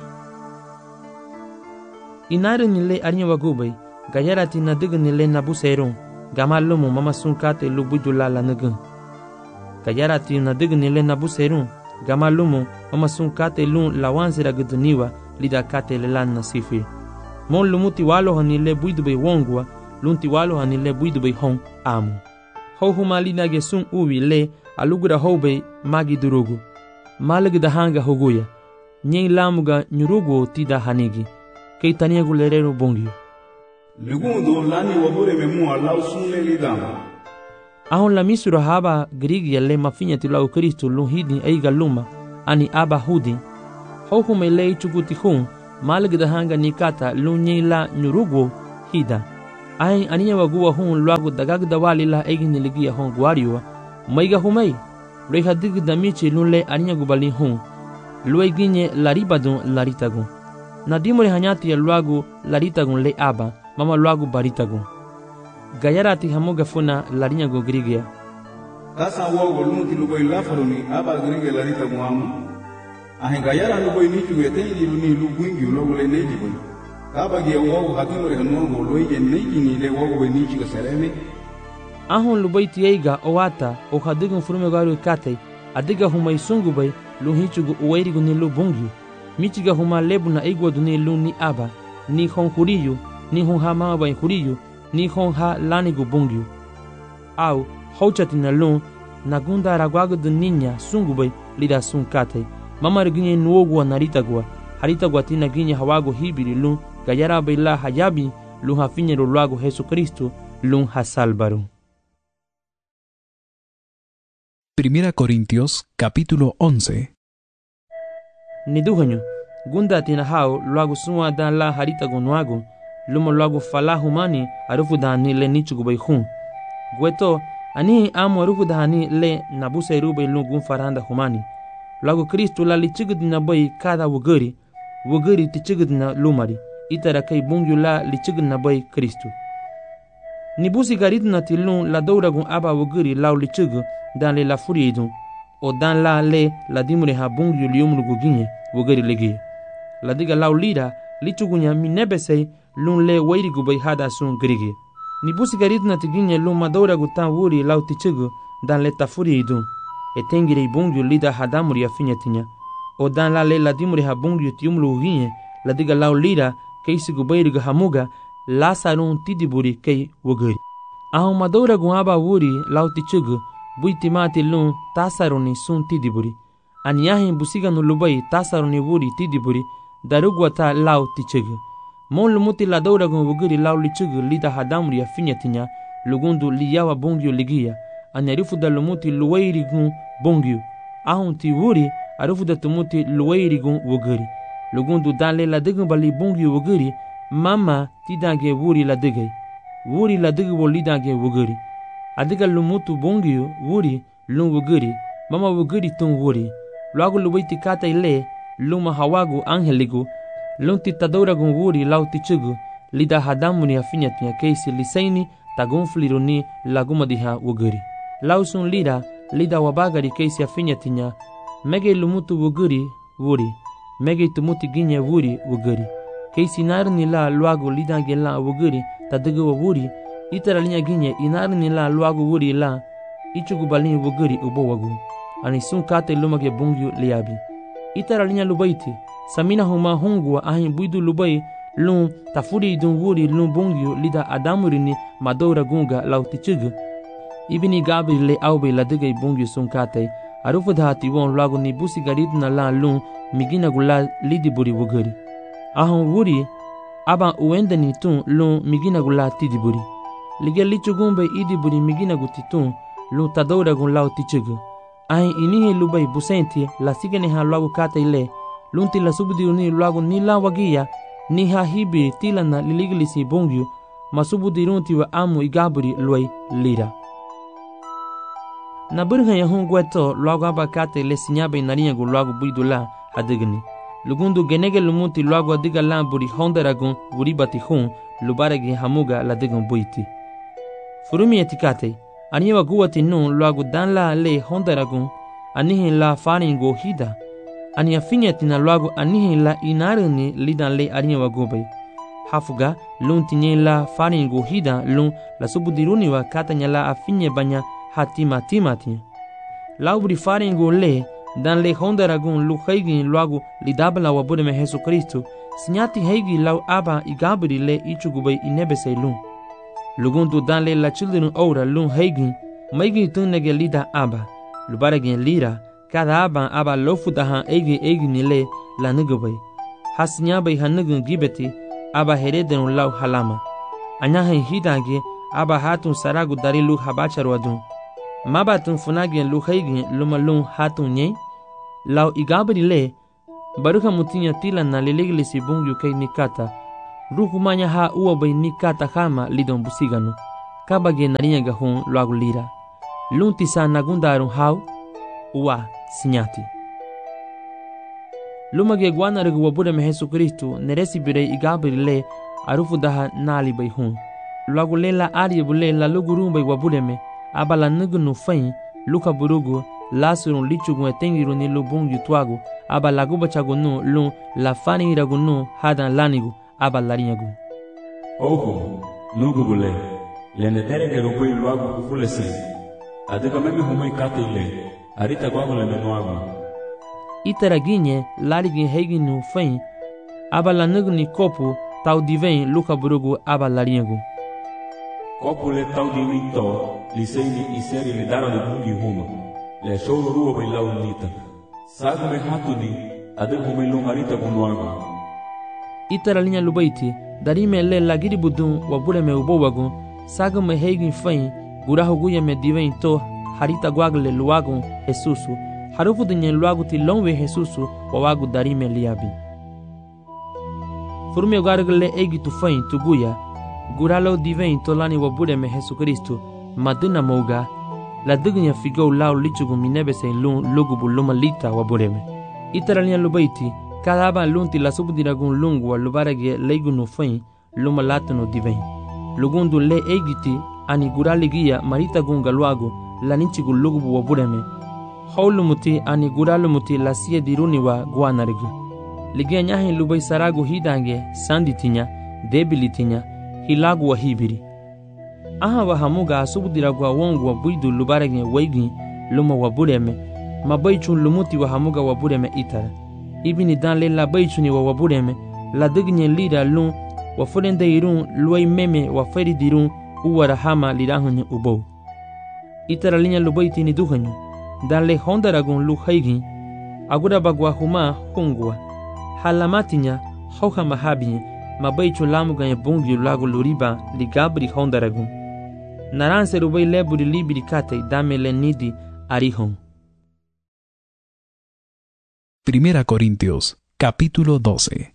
Speaker 1: inare nile arnya wagubay gayarati na digni le nabuseron gamalumu mama sunkate lubujula la nagun gayarati na digni le nabuseron gamalumu mama sunkate lun lawansira gudniwa lida kate le lan nasifi mon lumuti walo hanile buidube wongwa lunti walo hanile buidube hon amu ho huma linage sun uwi le alugura hobe magi durugu malig da hanga hoguya nyen lamuga nyurugo tida hanigi kay tania gulerero bongio
Speaker 3: lugundo lani wabure memu alau sunle lidama
Speaker 1: Ahon la misura haba grigia le mafinya lau Kristo lun hidin eiga luma ani aba hudi. Hohu me lei chukutihun malgda hanga nikata lun la nyurugo hida. Ahin aniya wagua hun luagu dagagda wali la egin niligia hon guariwa. Maiga humei. Reha dig da michi lun le aniya gubali hun. Lue ginye laribadun laritagun. Nadimore hanyati ya luagu laritagun le aba. Mama luagu baritagun. Gayarati hamoga funa larinya go grigia.
Speaker 3: Tasa wogo lunti lugoi lafaruni aba grigia laritagun amu. Ahin gayara lugoi nichu yetengi luni luguingi ulogu le neji boy. Kaba ge wogo hakimore hanuango loige neji ni le wogo we nichi ka sereme.
Speaker 1: Ahon lubai tieiga oata o hadigun furume garu katei. Adiga huma isungu bay luhichugu uwairigu ni lubungi. Michiga huma lebu na igwa duni luni aba. Ni hon huriyu, ni hon ha mama bay huriyu. Ni hon ha lanigu bungiu. Au, hauchati na lun, nagunda ragwagu du ninya sungu bay lida sun katei. Mama riginye nuogwa naritagwa. Haritagwa tina ginye hawago hibiri lun, gayara bay la hayabi, lun hafinye luagu Jesu Cristo, lun hasalbaru.
Speaker 4: Primera Corintios, capítulo once.
Speaker 1: Niduhanyu, gunda tina hao luagu suma dan la haritago nuagu, lumo luagu fala humani arufu dani le nichugu bay hun. Gueto, ani amu arufu dani le nabusa irubay lungun faranda humani. Luagu Kristo la lichigudina bay kada wuguri, wuguri tichigudina lumari, itara kay bungyu la lichigudina bay Kristo. Nibusi garidna tilun la douragun aba wuguri lau lichigu dan le la furiidun, o dan la le la dimure ha bungyu liumrugu ginye wuguri ligi. La diga lau lira lichugunya minebesei lun le wairigu bay hada sun grigi. Nibusi garidna tiginye lun madouragu tan wuri lau tichigu dan le ta furiidun, e tengire bungyu lida hadamuri afinyatinya, o dan la le la dimure ha bungyu tiumrugu ginye la diga lau lira keisigu bayrigu hamuga lasarun tidiburi kei wuguri. Ahon madouragu aba wuri lau tichigu buitimati lun tasaruni sun tidiburi. Aniyahin busiga no lubai tasaruni wuri tidiburi darugwata lau tichigu. Mon lumuti la douragun wuguri lau lichigu lida hadamuri afinyatinya lugundu liyawa bongyu ligia. Anyarifu da lumuti luwairigun bongyu. Ahon ti wuri arufu da tumuti luwairigun wuguri. Lugundu dale la digun bali bongyu wuguri mama tidange wuri la digay. Wuri la digu lidange wuguri. Adiga lumutu bongyu wuri lun wuguri mama wuguri tun wuri. Luagu luwaiti kata ile luma hawagu angeligu lun titadouragun wuri lau tichugu lida hadamuni afinyatinya keisi lisaini tagunfliruni laguma diha wuguri. Lau sun lida lida wabagari keisi afinyatinya mege lumutu wuguri wuri mege tumuti ginye wuri wuguri. Keisi narni la luagu lidange la wuguri tadigu wa wuri itara linya ginye inarni la luagu wuri la ichugu balini wuguri ubo wagu. Ani sun kate lumage bungyu liabi. Itara linya lubaiti samina huma hungwa ahin buidu lubai lun tafuri idun wuri lun bungyu lida adamurini madoura gunga lau tichugu. Ibini gabi le aube la digay bungyu sun kate arufu dhati won luagu ni busi garidna la lun migina gula lidi buri wuguri. Ahon wuri aba uendani tun lun migina gula tidiburi. Lige lichugumbe idiburi migina gutitun lun tadoura gun lau tichugu. Ahin inihe lubai busenti la sigene ha luagu kata ile lunti la subudiruni luagu ni la wagia ni ha hibiri tila na liligilisi bongyu masubudirunti wa amu igaburi luai lira. Na burha ya hun gweto luagu aba kata ile sinyabe narinya gu luagu buidula hadigni. Lugundu genege lumuti luagu adiga la buri hondaragun buri bati hun lubaragi hamuga la digun buiti. Furumi etikate aniwa guwati nun luagu dan la le hondaragun anihin la faringo hida. Ani afinyati na luagu anihin la inarini lidan le aniwa gubay. Hafuga lun tinye la faringo hida lun la subudiruni wa katanya la afinye banya hatima timatinya. Laubri faringo le dan le hondaragun lu haigin luagu lidabla wa budeme Jesu Kristo sinyati haigi lau aba igabri le ichugubay inebesay lun. Lugundu dan le la children ora lun haigin maigi tunnege lida aba lubaragin lira kada aba aba lofu dahan egi egi nile la nugubay hasinyabay hanugun gibeti aba hereden lau halama anyahin hidange aba hatun saragu darilu habacharu adun mabatun funagien luhaigin lumalun hatun nye lau igabri le baruka mutinya tila na liligilisi bungyu kay nikata rukumanya ha uwa bay nikata hama lidon busiganu kabage narinya gahun luagu lira lunti sa nagundarun hau uwa sinyati lumage guana regu wabure me Jesu Kristu neresi bire igabri le arufu daha nali bay hun luagu lela ari bule la luguru bay wabure me abala nugunu fain luka burugu lasurun lichugu etengiru ni lubung yutwagu abala gubachagu nu lu la fani iragu nu hadan lanigu abala rinyagu
Speaker 6: oho nugu bule lende terenge rupui luagu kufule se adika meme humoi kate ile arita gwagu le menuagu
Speaker 1: itaraginye larigin heiginu fain abala nuguni kopu tau divein luka burugu abala rinyagu
Speaker 6: kopu le tau divein to liseini iseri le daro de bungi huma le shoro ruwa bai lau nita sagu me hatuni ade humai lungarita gunuagu
Speaker 1: itara linya lubaiti darime le lagiri budun wabure me ubowagu sagu me heigin fain gurahu guya me divein to harita guagle luagu Jesusu harufu dinye luagu ti longwe Jesusu wawagu darime liabi furme gargle egi tu fain tu guya guralo divein to lani wabure me Jesu Kristu maduna mauga la dugnya figo lau lichugu minebe se lun lugubu luma lita wabureme itarania lubaiti kadaba lunti la subdiragun lungu lubarage leigunu fain luma latuno divein lugundu le egiti ani guraligia marita gunga luagu la nichigu lugubu wabureme haulumuti ani guralumuti la sie diruniwa guanarigu ligia nyahin lubai saragu hidange sanditinya debilitinya hilagu wa hibiri aha wa hamuga subdira gwa wongu wa buidu lubarage weigi luma wa bureme mabaichun lumuti wa hamuga wa bureme itara ibini dan le la baichuni wa wabureme la digne lira lun wa furende irun luai meme wa feri dirun uwara hama lirahunye ubo itara linya lubaiti ni duhanyu dan le hondaragun lu haigi agura bagwa huma hungwa halamatinya hauha mahabi mabaichun lamuga ye bungi lagu luriba ligabri hondaragun naranse rubai leburi libiri kate dame le nidi arihon.
Speaker 4: Primera Corintios, capítulo doce.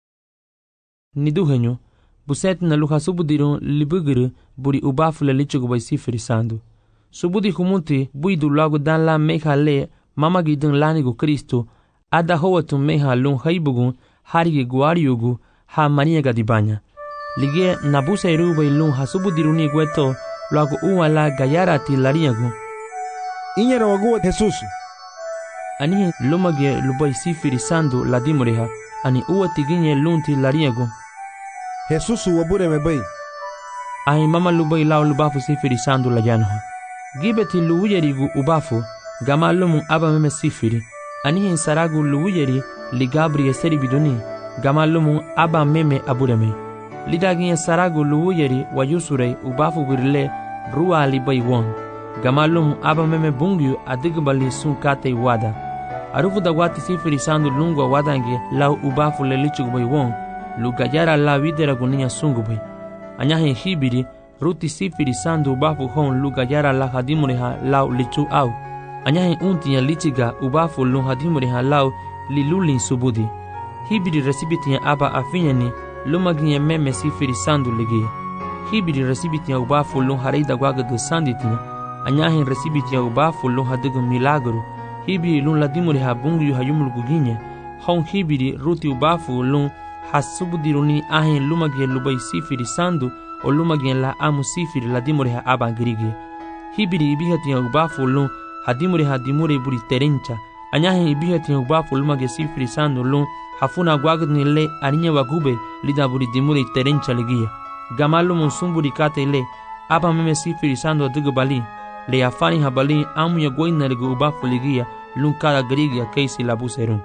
Speaker 1: Niduhenyo, buset na luha subudirun libuguru buri ubafule lichugu bai sifiri sandu. Subudi humunti buidu lagu dan la meha le mamagi dun lanigu Kristo ada howatu meha lun haibugun harigi guariyugu ha maniaga dibanya. Lige nabusa irubai lun hasubudiruni gueto lagu uwa la gayarati lariagu.
Speaker 7: Inyera waguwa Jesusu.
Speaker 1: Anihe lumage lubai sifiri sandu la dimureha ani uwa tiginye lunti lariagu.
Speaker 7: Jesusu wabure mebai.
Speaker 1: Ahi mama lubai lau lubafu sifiri sandu la janho. Gibeti luwuyerigu ubafu gama lumun aba meme sifiri. Anihe saragu luwuyeri ligabri eseri biduni gama lumun aba meme abureme. Lidaginye saragu luwuyeri wa yusurei ubafu birle ruwa libai won. Gamalum aba meme bungyu adigbali sun kate wada. Arufu da wati sifiri sandu lungwa wadange lau ubafu le lichugbai won. Lugayara la widera gunia sungubai. Anyahe hibiri ruti sifiri sandu ubafu hon lugayara la hadimureha lau lichu au. Anyahe untinya lichiga ubafu lun hadimureha lau lilulin subudi. Hibiri resibitinya aba afinyani lumaginye meme sifiri sandu ligia. Hibiri resibitinya ubafu lun hareida gwagadu sanditinya. Anyahin resibitinya ubafu lun hadigu milagro. Hibiri lun ladimuri ha bungu hayumul guginye. Hon hibiri ruti ubafu lun hasubudiruni ahin lumagie lubai sifiri sandu o lumagie la amu sifiri ladimuri ha abangirigi. Hibiri ibihatinya ubafu lun hadimuri ha dimuri buri terencha. Anyahin ibihatinya ubafu lumagie sifiri sandu lun hafuna gwagni le arinya wagube lida buri dimuri terencha ligia. Gamalu munsumburi kate le aba meme sifiri sandu adigu bali. Le afani habali amu ya goina ligu ubafu ligia lun kada grigia keisi labuserun.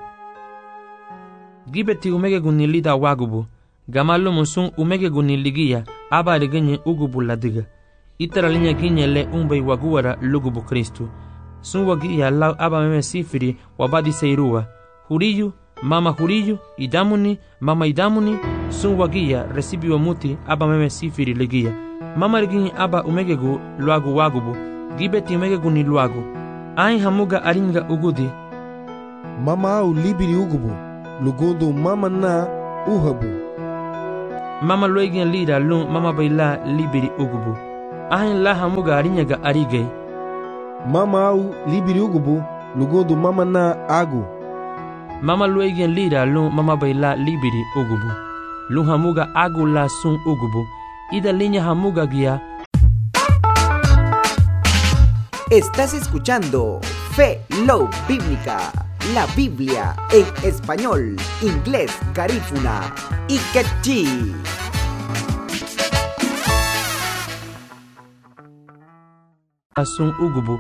Speaker 1: Gibeti umege guni lida wagubu. Gamalu munsun umege guni ligia aba ligenye ugubu ladiga. Itara linya ginye le umbe waguara lugubu Kristu. Sun wagia lau aba meme sifiri wabadi seirua. Huriyu, mama huriyu, idamuni, mama idamuni, sun wagia resibi wa muti aba meme sifiri ligia. Mama liginye aba umegegu luagu wagubu. gibe timege guni luago. Ain hamuga aringa ugudi.
Speaker 7: Mama au libiri ugubu, lugundu mama na uhabu.
Speaker 1: Mama loigen lida lun mama baila libiri ugubu. Ain la hamuga aringa arige.
Speaker 7: Mama au libiri ugubu, lugundu mama na agu.
Speaker 1: Mama loigen lida lun mama baila libiri ugubu. Lun hamuga agu la sun ugubu. Ida linya hamuga guia.
Speaker 8: Estás escuchando Fe Low Bíblica, la Biblia en español, inglés, garífuna y quechí.
Speaker 1: Asun ugubu.